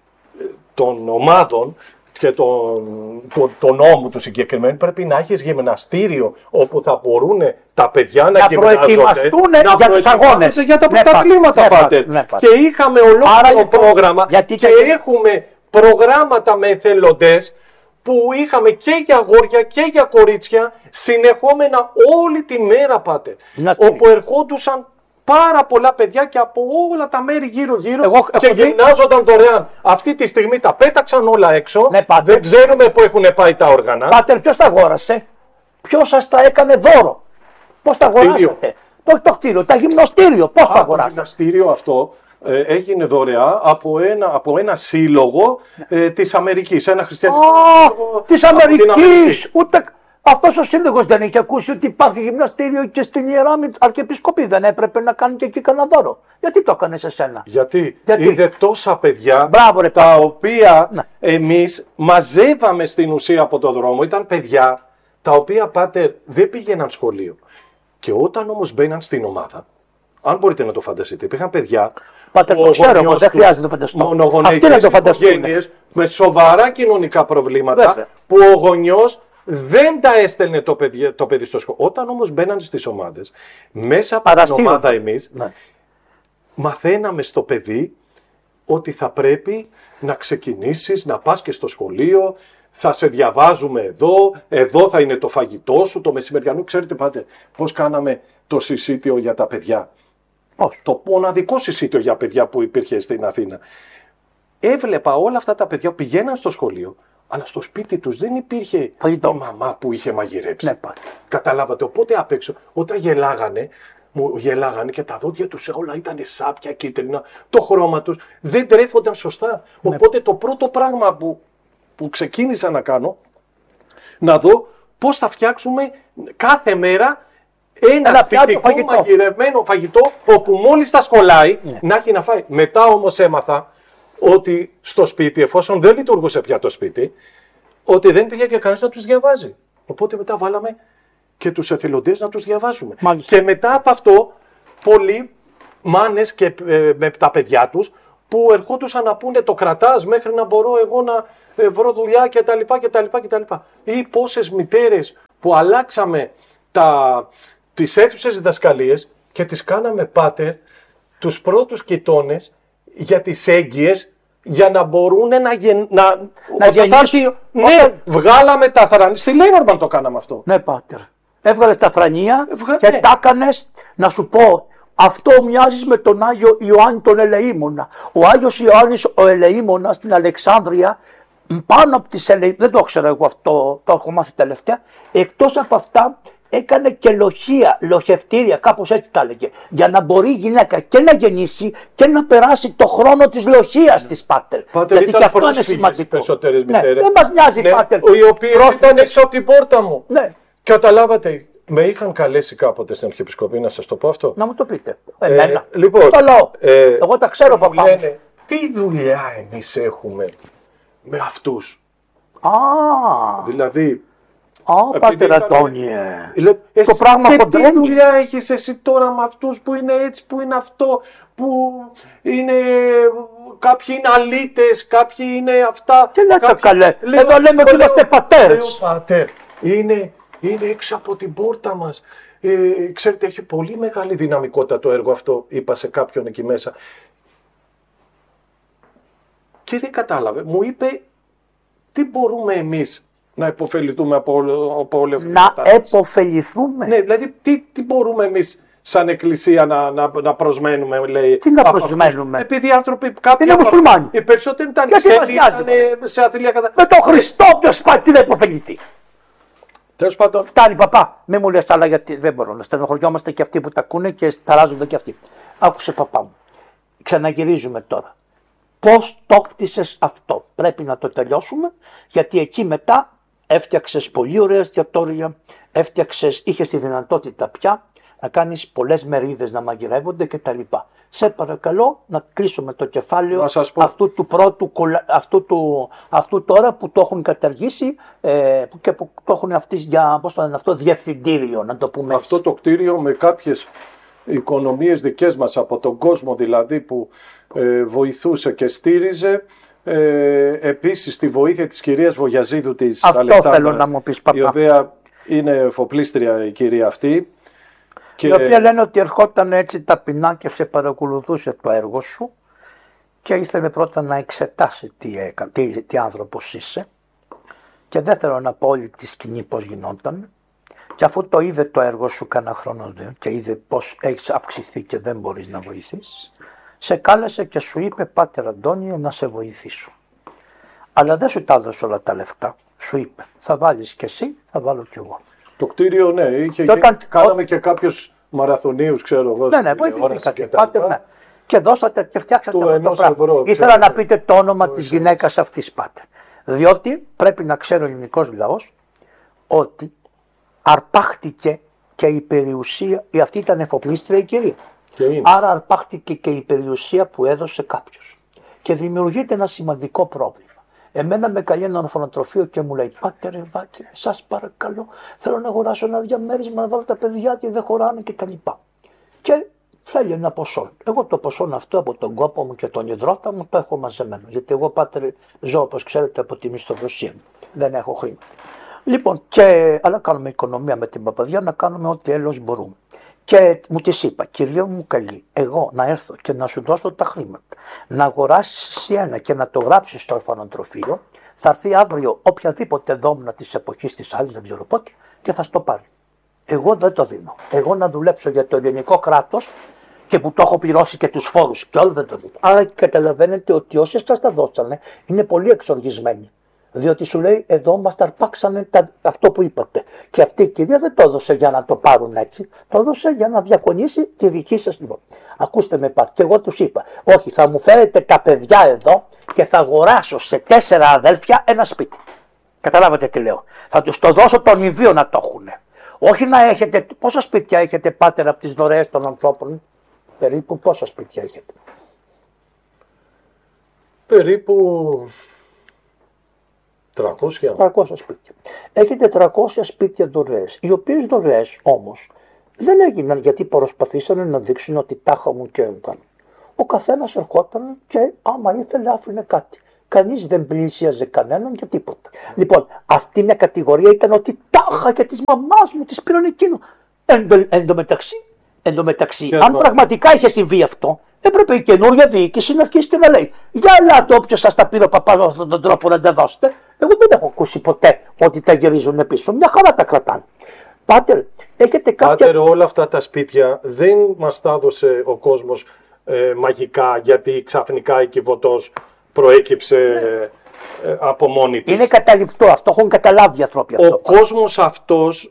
των ομάδων και τον, τον, τον νόμο του συγκεκριμένου πρέπει να έχεις γυμναστήριο όπου θα μπορούν τα παιδιά να, να προετοιμαστούν να για τους αγώνες. Για τα πρωταθλήματα, ναι, Πάτερ. Ναι, και είχαμε ολόκληρο λοιπόν, πρόγραμμα γιατί και και... έχουμε προγράμματα με εθελοντές που είχαμε και για αγόρια και για κορίτσια συνεχόμενα όλη τη μέρα, Πάτερ. Όπου ερχόντουσαν πάρα πολλά παιδιά και από όλα τα μέρη γύρω-γύρω Εγώ, και δει... γυμνάζονταν δωρεάν. Αυτή τη στιγμή τα πέταξαν όλα έξω. Ναι, δεν ξέρουμε πού έχουν πάει τα όργανα. Πάτερ, ποιος τα αγόρασε? Ποιος σας τα έκανε δώρο? Πώς τα αγοράσατε? Το, το κτίριο, τα γυμνοστήριο, πώς τα αγοράσατε? Το γυμναστήριο αυτό ε, έγινε δωρεά από ένα, από ένα σύλλογο ε, της Αμερικής. Ένα χριστιανικό σύλλογο της Αμερικής. Ούτε... Αυτός ο σύλλογος δεν είχε ακούσει ότι υπάρχει γυμναστήριο και στην Ιερά Αρχιεπισκοπή? Δεν έπρεπε να κάνει και εκεί κανένα δώρο? Γιατί το έκανε σε σένα? Γιατί, Γιατί? είδε τόσα παιδιά. Μπράβο, ρε, τα οποία ναι. εμείς μαζεύαμε στην ουσία από το δρόμο. Ήταν παιδιά τα οποία, Πάτερ, δεν πήγαιναν σχολείο. Και όταν όμως μπαίναν στην ομάδα, αν μπορείτε να το φανταστείτε, υπήρχαν παιδιά. Πάτερ, το ξέρω εγώ, δεν χρειάζεται να το φανταστώ. Μονογονεϊκές οικογένειες με σοβαρά κοινωνικά προβλήματα. Βέβαια. Που ο γονιός δεν τα έστελνε το παιδί, το παιδί στο σχολείο. Όταν όμως μπαίναν στις ομάδες, μέσα από Παραστήρω. την ομάδα εμείς, ναι. μαθαίναμε στο παιδί ότι θα πρέπει να ξεκινήσεις, να πας και στο σχολείο, θα σε διαβάζουμε εδώ, εδώ θα είναι το φαγητό σου, το μεσημεριανό. Ξέρετε, πάτε, πώς κάναμε το συσίτιο για τα παιδιά. Πώς? Το μοναδικό συσίτιο για παιδιά που υπήρχε στην Αθήνα. Έβλεπα όλα αυτά τα παιδιά που πηγαίναν στο σχολείο, αλλά στο σπίτι τους δεν υπήρχε φαγητό. Η μαμά που είχε μαγειρέψει. Ναι, καταλάβατε, οπότε απ' έξω, όταν γελάγανε, μου γελάγανε και τα δόντια τους όλα ήταν σάπια, κίτρινα, το χρώμα τους δεν τρέφονταν σωστά. Ναι. Οπότε το πρώτο πράγμα που, που ξεκίνησα να κάνω, να δω πώς θα φτιάξουμε κάθε μέρα ένα, ένα σπιτικό φαγητό. Μαγειρεμένο φαγητό, όπου μόλις θα σκολάει, ναι. να έχει να φάει. Μετά όμως έμαθα ότι στο σπίτι, εφόσον δεν λειτουργούσε πια το σπίτι, ότι δεν πήγε και κανείς να τους διαβάζει. Οπότε μετά βάλαμε και τους εθελοντές να τους διαβάζουμε. Μάλιστα. Και μετά από αυτό, πολλοί μάνες και ε, με τα παιδιά τους που ερχόντουσαν να πούνε το κρατάς μέχρι να μπορώ εγώ να ε, βρω δουλειά κτλ. κτλ, κτλ. Ή πόσες μητέρες που αλλάξαμε τα, τις αίθουσες διδασκαλίες και τις κάναμε πάτερ τους πρώτους κοιτώνες για τις έγκυες, για να μπορούν να, γεν... να... να γεννήσουν. Ναι, βγάλαμε τα θρανία. Στη Λέινορμαν το κάναμε αυτό. Ναι, πάτερ. Έβγαλες τα θρανία Ευγα... και ναι. τα έκανες, να σου πω, αυτό μοιάζει με τον Άγιο Ιωάννη τον Ελεήμονα. Ο Άγιος Ιωάννης ο Ελεήμονας στην Αλεξάνδρεια, πάνω από τις Ελεήμονες, δεν το ξέρω εγώ αυτό, το έχω μάθει τελευταία, εκτός από αυτά έκανε και λοχεία, λοχευτήρια, κάπως έτσι τα έλεγε, για να μπορεί η γυναίκα και να γεννήσει και να περάσει το χρόνο της λοχείας της, πάτερ. Πάτερ, γιατί και αυτό είναι σημαντικό. Περισσότερες μητέρες. Ναι, δεν μας νοιάζει, ναι, πάτερ. Οι οποίοι ήταν έξω από την πόρτα μου. Ναι. Καταλάβατε, με είχαν καλέσει κάποτε στην Αρχιεπισκοπή, να σας το πω αυτό. Να μου το πείτε. Εμένα. Ε, λοιπόν, το λέω. Ε, Εγώ τα ξέρω, παπά. Λένε, τι δουλειά εμείς έχουμε με αυτούς. Α, Δηλαδή, α, πάτερ Αντώνιε. Λέω, το πράγμα και χοντρένει. τι δουλειά έχεις εσύ τώρα με αυτούς που είναι έτσι, που είναι αυτό, που είναι, κάποιοι είναι αλήτες, κάποιοι είναι αυτά. Τι λέτε κάποιοι... καλέ, λέω, εδώ λέμε ότι λέω, είμαστε πατέρες. Λέω, πατέρ, είναι, είναι έξω από την πόρτα μας. Ε, ξέρετε, έχει πολύ μεγάλη δυναμικότητα το έργο αυτό, είπα σε κάποιον εκεί μέσα. Και δεν κατάλαβε. Μου είπε, τι μπορούμε εμείς να υποφεληθούμε από, από όλη αυτή Να την κατάσταση. εποφεληθούμε. Ναι, δηλαδή τι, τι μπορούμε εμείς σαν εκκλησία να, να, να προσμένουμε, λέει. Τι να από προσμένουμε. αυτούς. Επειδή οι άνθρωποι κάποιοι. Είναι μουσουλμάνοι. Οι περισσότεροι ήταν Γιατί μας ξένοι, νοιάζει, ήταν σε αθλία κατά. Με τον Χριστό ποιος πάει, τι να υποφεληθεί. Τέλος πάντων. Φτάνει, παπά. Μην μου λες άλλα, γιατί δεν μπορώ να στενοχωριόμαστε και αυτοί που τα ακούνε και σταράζονται και αυτοί. Άκουσε, παπά μου. Ξαναγυρίζουμε τώρα. Πώς το κτίσες αυτό. Πρέπει να το τελειώσουμε, γιατί εκεί μετά έφτιαξες πολύ ωραία εστιατόρια, έφτιαξες, είχες τη δυνατότητα πια να κάνεις πολλές μερίδες να μαγειρεύονται κτλ. Σε παρακαλώ να κλείσουμε το κεφάλαιο αυτού του πρώτου, αυτού, του, αυτού τώρα που το έχουν καταργήσει ε, και που το έχουν αυτοί για, πώς το λένε αυτό, διευθυντήριο, να το πούμε. Αυτό το κτίριο με κάποιες οικονομίες δικές μας από τον κόσμο δηλαδή που ε, βοηθούσε και στήριζε. Ε, επίσης τη βοήθεια της κυρίας Βογιαζίδου της Αυτό θέλω να μου πεις, παπά. Η οποία είναι εφοπλίστρια η κυρία αυτή. Και... Η οποία λένε ότι ερχόταν έτσι ταπεινά και σε παρακολουθούσε το έργο σου και ήθελε πρώτα να εξετάσει τι, έκα, τι, τι άνθρωπος είσαι και δεν θέλω να πω όλη τη σκηνή πώς γινόταν και αφού το είδε το έργο σου κάνα χρόνο δύο και είδε πώς έχεις αυξηθεί και δεν μπορείς να βοηθήσεις, σε κάλεσε και σου είπε, Πάτερ Αντώνιε, να σε βοηθήσω. Αλλά δεν σου τα έδωσε όλα τα λεφτά. Σου είπε, θα βάλεις και εσύ, θα βάλω κι εγώ. Το κτίριο, ναι, είχε, και όταν... κάναμε και κάποιους μαραθωνίους, ξέρω εγώ. Ναι, ναι, βοηθηθήκατε. Πάτερ, ναι. Και δώσατε και φτιάξατε αυτό το πράγμα. Ευρώ, Ήθελα ξέρω, να πείτε το όνομα της γυναίκας αυτής, Πάτερ. Διότι πρέπει να ξέρει ο ελληνικός λαός ότι αρπάχτηκε και η περιουσία, η αυτή ήταν εφοπλίστρια η κυρία. Άρα αρπάχτηκε και η περιουσία που έδωσε κάποιος. Και δημιουργείται ένα σημαντικό πρόβλημα. Εμένα με καλεί ένα ορφανοτροφείο και μου λέει, Πάτερ Ευάκη, σας παρακαλώ, θέλω να αγοράσω ένα διαμέρισμα να βάλω τα παιδιά και δεν χωράνε κτλ. Και θέλει ένα ποσό. Εγώ το ποσό αυτό από τον κόπο μου και τον υδρότα μου το έχω μαζεμένο. Γιατί εγώ, Πάτερ, ζω όπως ξέρετε από τη μισθοδοσία μου. Δεν έχω χρήματα. Λοιπόν, και, αλλά κάνουμε οικονομία με την παπαδιά να κάνουμε ό,τι έλεος μπορούμε. Και μου της είπα, κυρία μου καλή, εγώ να έρθω και να σου δώσω τα χρήματα, να αγοράσεις εσύ ένα και να το γράψεις στο ορφανοτροφείο, θα έρθει αύριο οποιαδήποτε δόμνα της εποχής της άλλης, δεν ξέρω πότε, και θα στο πάρει. Εγώ δεν το δίνω. Εγώ να δουλέψω για το ελληνικό κράτος και που το έχω πληρώσει και τους φόρους και όλο δεν το δίνω. Άρα καταλαβαίνετε ότι όσοι σας τα δώσανε είναι πολύ εξοργισμένοι. Διότι σου λέει, εδώ μας ταρπάξανε τα, αυτό που είπατε. Και αυτή η κυρία δεν το έδωσε για να το πάρουν έτσι. Το έδωσε για να διακονήσει τη δική σας λοιπόν. Ακούστε με πάτε. Και εγώ τους είπα, όχι, θα μου φέρετε τα παιδιά εδώ και θα αγοράσω σε τέσσερα αδέλφια ένα σπίτι. Καταλάβατε τι λέω. Θα τους το δώσω τον ιδίο να το έχουν. Όχι να έχετε, πόσα σπίτια έχετε, Πάτερ, από τις δωρεές των ανθρώπων. Περίπου πόσα σπίτια έχετε. Περίπου τριακόσια. τριακόσια σπίτια. Έχετε τριακόσια σπίτια δωρεές, οι οποίες δωρεές όμως δεν έγιναν γιατί προσπαθήσανε να δείξουν ότι τάχα μου και έμκαν. Ο καθένας ερχόταν και άμα ήθελε άφηνε κάτι. Κανείς δεν πλησίαζε κανέναν για τίποτα. Λοιπόν, αυτή μια κατηγορία ήταν ότι τάχα και της μαμάς μου της πήραν εκείνο. Εν τω μεταξύ, εν τω μεταξύ αν το... πραγματικά είχε συμβεί αυτό, έπρεπε η καινούργια διοίκηση να αρχίσει και να λέει: για ελάτε, όποιος σας τα πήρε ο παπάς με αυτόν τον τρόπο να τα δώσετε. Εγώ δεν έχω ακούσει ποτέ ότι τα γυρίζουν πίσω. Μια χαρά τα κρατάνε. Πάτερ, έχετε κάποια. Πάτερ, όλα αυτά τα σπίτια δεν μας τα έδωσε ο κόσμος ε, μαγικά, γιατί ξαφνικά η Κιβωτός προέκυψε ναι. ε, από μόνη της. Είναι καταληπτό αυτό, έχουν καταλάβει οι άνθρωποι αυτό. Ο κόσμος αυτός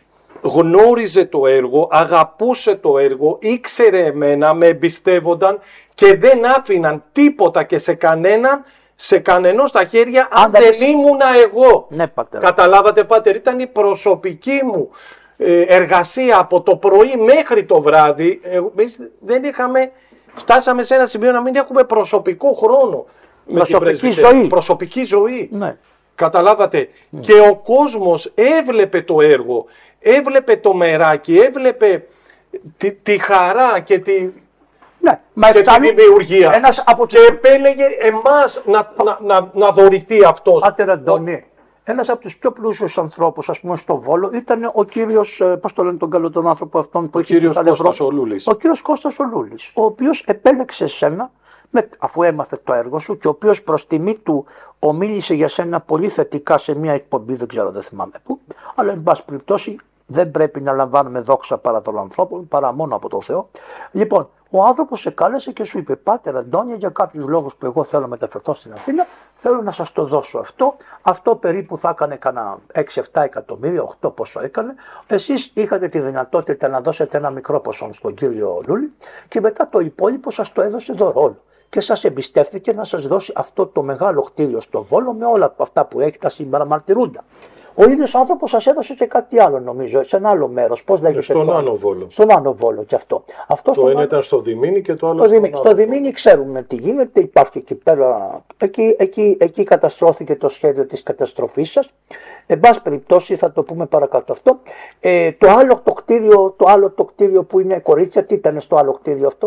γνώριζε το έργο, αγαπούσε το έργο, ήξερε εμένα, με εμπιστεύονταν και δεν άφηναν τίποτα και σε κανέναν, σε κανενός στα χέρια αν, αν δεν είσαι... ήμουνα εγώ. Ναι, πατέρα. Καταλάβατε, πάτερ, ήταν η προσωπική μου ε, εργασία από το πρωί μέχρι το βράδυ. Εμείς δεν είχαμε, φτάσαμε σε ένα σημείο να μην έχουμε προσωπικό χρόνο. Προσωπική ζωή. Προσωπική ζωή. Ναι. Καταλάβατε. Ναι. Και ο κόσμος έβλεπε το έργο, έβλεπε το μεράκι, έβλεπε τη, τη χαρά και τη, ναι, και τη δημιουργία. Ένας από... Και επέλεγε εμάς να, να, να, να δωρηθεί αυτός. Πάτερ Αντώνη, ένας από τους πιο πλούσιους ανθρώπους, ας πούμε, στο Βόλο ήταν ο κύριος, πώς το λένε τον καλό τον άνθρωπο αυτόν που ο έχει κύριος Κώστας ο Λούλης. Ο κύριος Κώστας ο Λούλης, ο οποίος επέλεξε σένα, με, αφού έμαθε το έργο σου και ο οποίος προς τιμή του ομίλησε για σένα πολύ θετικά σε μια εκπομπή, δεν ξέρω, δεν θυμάμαι πού, αλλά εν πάση περιπτώσει δεν πρέπει να λαμβάνουμε δόξα παρά των ανθρώπων, παρά μόνο από τον Θεό. Λοιπόν, ο άνθρωπος σε κάλεσε και σου είπε: Πάτερ Αντώνη, για κάποιους λόγους που εγώ θέλω να μεταφερθώ στην Αθήνα, θέλω να σας το δώσω αυτό. Αυτό περίπου θα έκανε κανένα έξι εφτά εκατομμύρια, οκτώ πόσο έκανε. Εσείς είχατε τη δυνατότητα να δώσετε ένα μικρό ποσό στον κύριο Λούλη και μετά το υπόλοιπο σας το έδωσε δωρόλο. Και σας εμπιστεύτηκε να σας δώσει αυτό το μεγάλο κτίριο στο Βόλο με όλα αυτά που έχει τα σήμερα μαρτυρούντα. Ο ίδιος άνθρωπος σας έδωσε και κάτι άλλο, νομίζω, σε ένα άλλο μέρος. Πώς λέγεται? Στον το... Άνω Βόλο. Στον Άνω Βόλο και αυτό. αυτό το ένα Άνω... ήταν στο Διμήνι και το άλλο στο στον Διμήνι. Στο Διμήνι ξέρουμε τι γίνεται, υπάρχει εκεί πέρα. Εκεί, εκεί, εκεί καταστρώθηκε το σχέδιο της καταστροφής σας. Εν πάση περιπτώσει, θα το πούμε παρακάτω αυτό. Ε, το, άλλο το, κτίριο, το άλλο το κτίριο που είναι κορίτσια, τι ήταν στο άλλο κτίριο αυτό?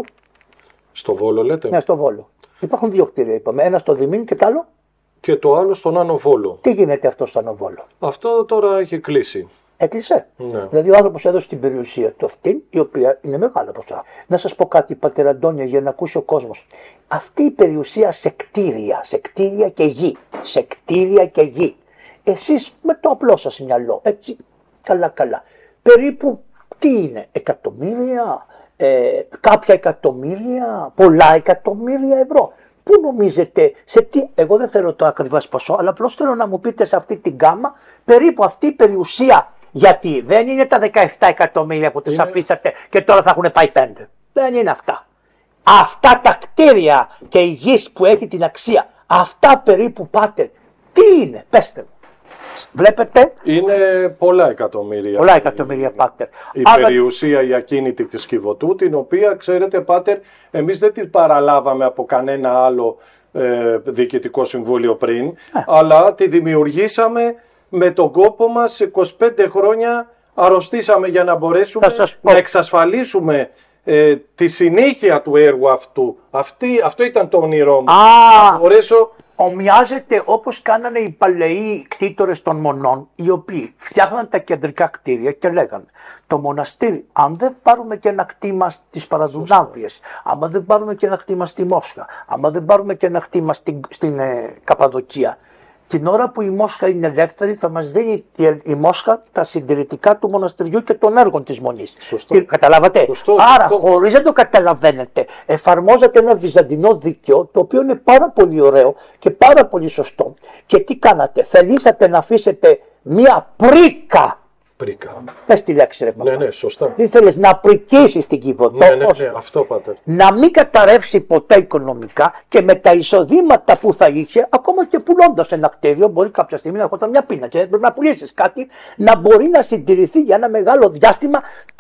Στο Βόλο λέτε? Ναι, στο Βόλο. Υπάρχουν δύο κτίρια, είπαμε. Ένα στο Διμήνι και το άλλο. Και το άλλο στον Άνω Βόλο. Τι γίνεται αυτό στον Άνω Βόλο? Αυτό τώρα έχει κλείσει. Έκλεισε. Ναι. Δηλαδή ο άνθρωπος έδωσε την περιουσία του αυτή, η οποία είναι μεγάλα ποσά. Να σας πω κάτι, Πατέρα Αντώνιο, για να ακούσει ο κόσμος. Αυτή η περιουσία σε κτίρια, σε κτίρια και γη, σε κτίρια και γη. Εσείς με το απλό σας μυαλό, έτσι, καλά καλά. Περίπου τι είναι, εκατομμύρια, ε, κάποια εκατομμύρια, πολλά εκατομμύρια ευρώ. Πού νομίζετε, σε τι, εγώ δεν θέλω το ακριβώς ποσό, αλλά απλώς θέλω να μου πείτε σε αυτή την γκάμα περίπου αυτή η περιουσία. Γιατί δεν είναι τα δεκαεπτά εκατομμύρια που τους είναι... αφήσατε και τώρα θα έχουν πάει πέντε. Δεν είναι αυτά. Αυτά τα κτίρια και η γης που έχει την αξία, αυτά περίπου πάτε, τι είναι, πέστε μου. Βλέπετε. Είναι πολλά εκατομμύρια. Πολλά εκατομμύρια, Πάτερ. Η Άρα... περιουσία η ακίνητη της Κιβωτού, την οποία, ξέρετε, Πάτερ, εμείς δεν την παραλάβαμε από κανένα άλλο ε, διοικητικό συμβούλιο πριν, ε. αλλά τη δημιουργήσαμε με τον κόπο μας. είκοσι πέντε χρόνια αρρωστήσαμε για να μπορέσουμε να εξασφαλίσουμε ε, τη συνέχεια του έργου αυτού. Αυτή, αυτό ήταν το όνειρό μου. Α. Να μπορέσω... Ομοιάζεται όπως κάνανε οι παλαιοί κτήτορες των μονών, οι οποίοι φτιάχναν τα κεντρικά κτίρια και λέγανε το μοναστήρι, αν δεν πάρουμε και ένα κτήμα στις Παραδουνάβιες, άμα δεν πάρουμε και ένα κτήμα στη Μόσχα, άμα δεν πάρουμε και ένα κτήμα στην, στην ε, Καπαδοκία, την ώρα που η Μόσχα είναι ελεύθερη θα μας δίνει η, η Μόσχα τα συντηρητικά του μοναστηριού και των έργων της Μονής. Σωστό. Καταλάβατε. Σωστό, Άρα σωστό. χωρίς να το καταλαβαίνετε εφαρμόζεται ένα βυζαντινό δίκαιο το οποίο είναι πάρα πολύ ωραίο και πάρα πολύ σωστό. Και τι κάνατε, θελήσατε να αφήσετε μία πρίκα. Πρίκα. Πες τη λέξη ρε παπά. Ναι, ναι, σωστά. Δεν θέλεις να πρικίσεις την Κιβωτό. Ναι, ναι, ναι, αυτό πάτε. Να μην καταρρεύσει ποτέ οικονομικά και με τα εισοδήματα που θα είχε, ακόμα και πουλώντας ένα κτίριο, μπορεί κάποια στιγμή να έρχονταν μια πείνα και πρέπει να πουλήσεις κάτι, να μπορεί να συντηρηθεί για ένα μεγάλο διάστημα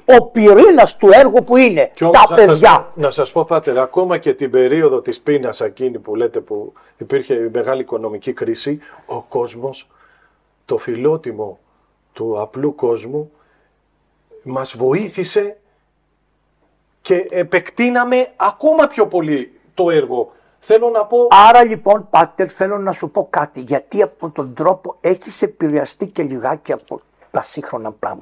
ο πυρήνας του έργου που είναι και τα όμως, παιδιά. Να σας, να σας πω, Πάτερ, ακόμα και την περίοδο της πείνας εκείνη που λέτε που υπήρχε μεγάλη οικονομική κρίση, ο κόσμος, το φιλότιμο του απλού κόσμου, μας βοήθησε και επεκτείναμε ακόμα πιο πολύ το έργο. Θέλω να πω... Άρα λοιπόν, Πάτερ, θέλω να σου πω κάτι, γιατί από τον τρόπο έχεις επηρεαστεί και λιγάκι από τα σύγχρονα πράγματα.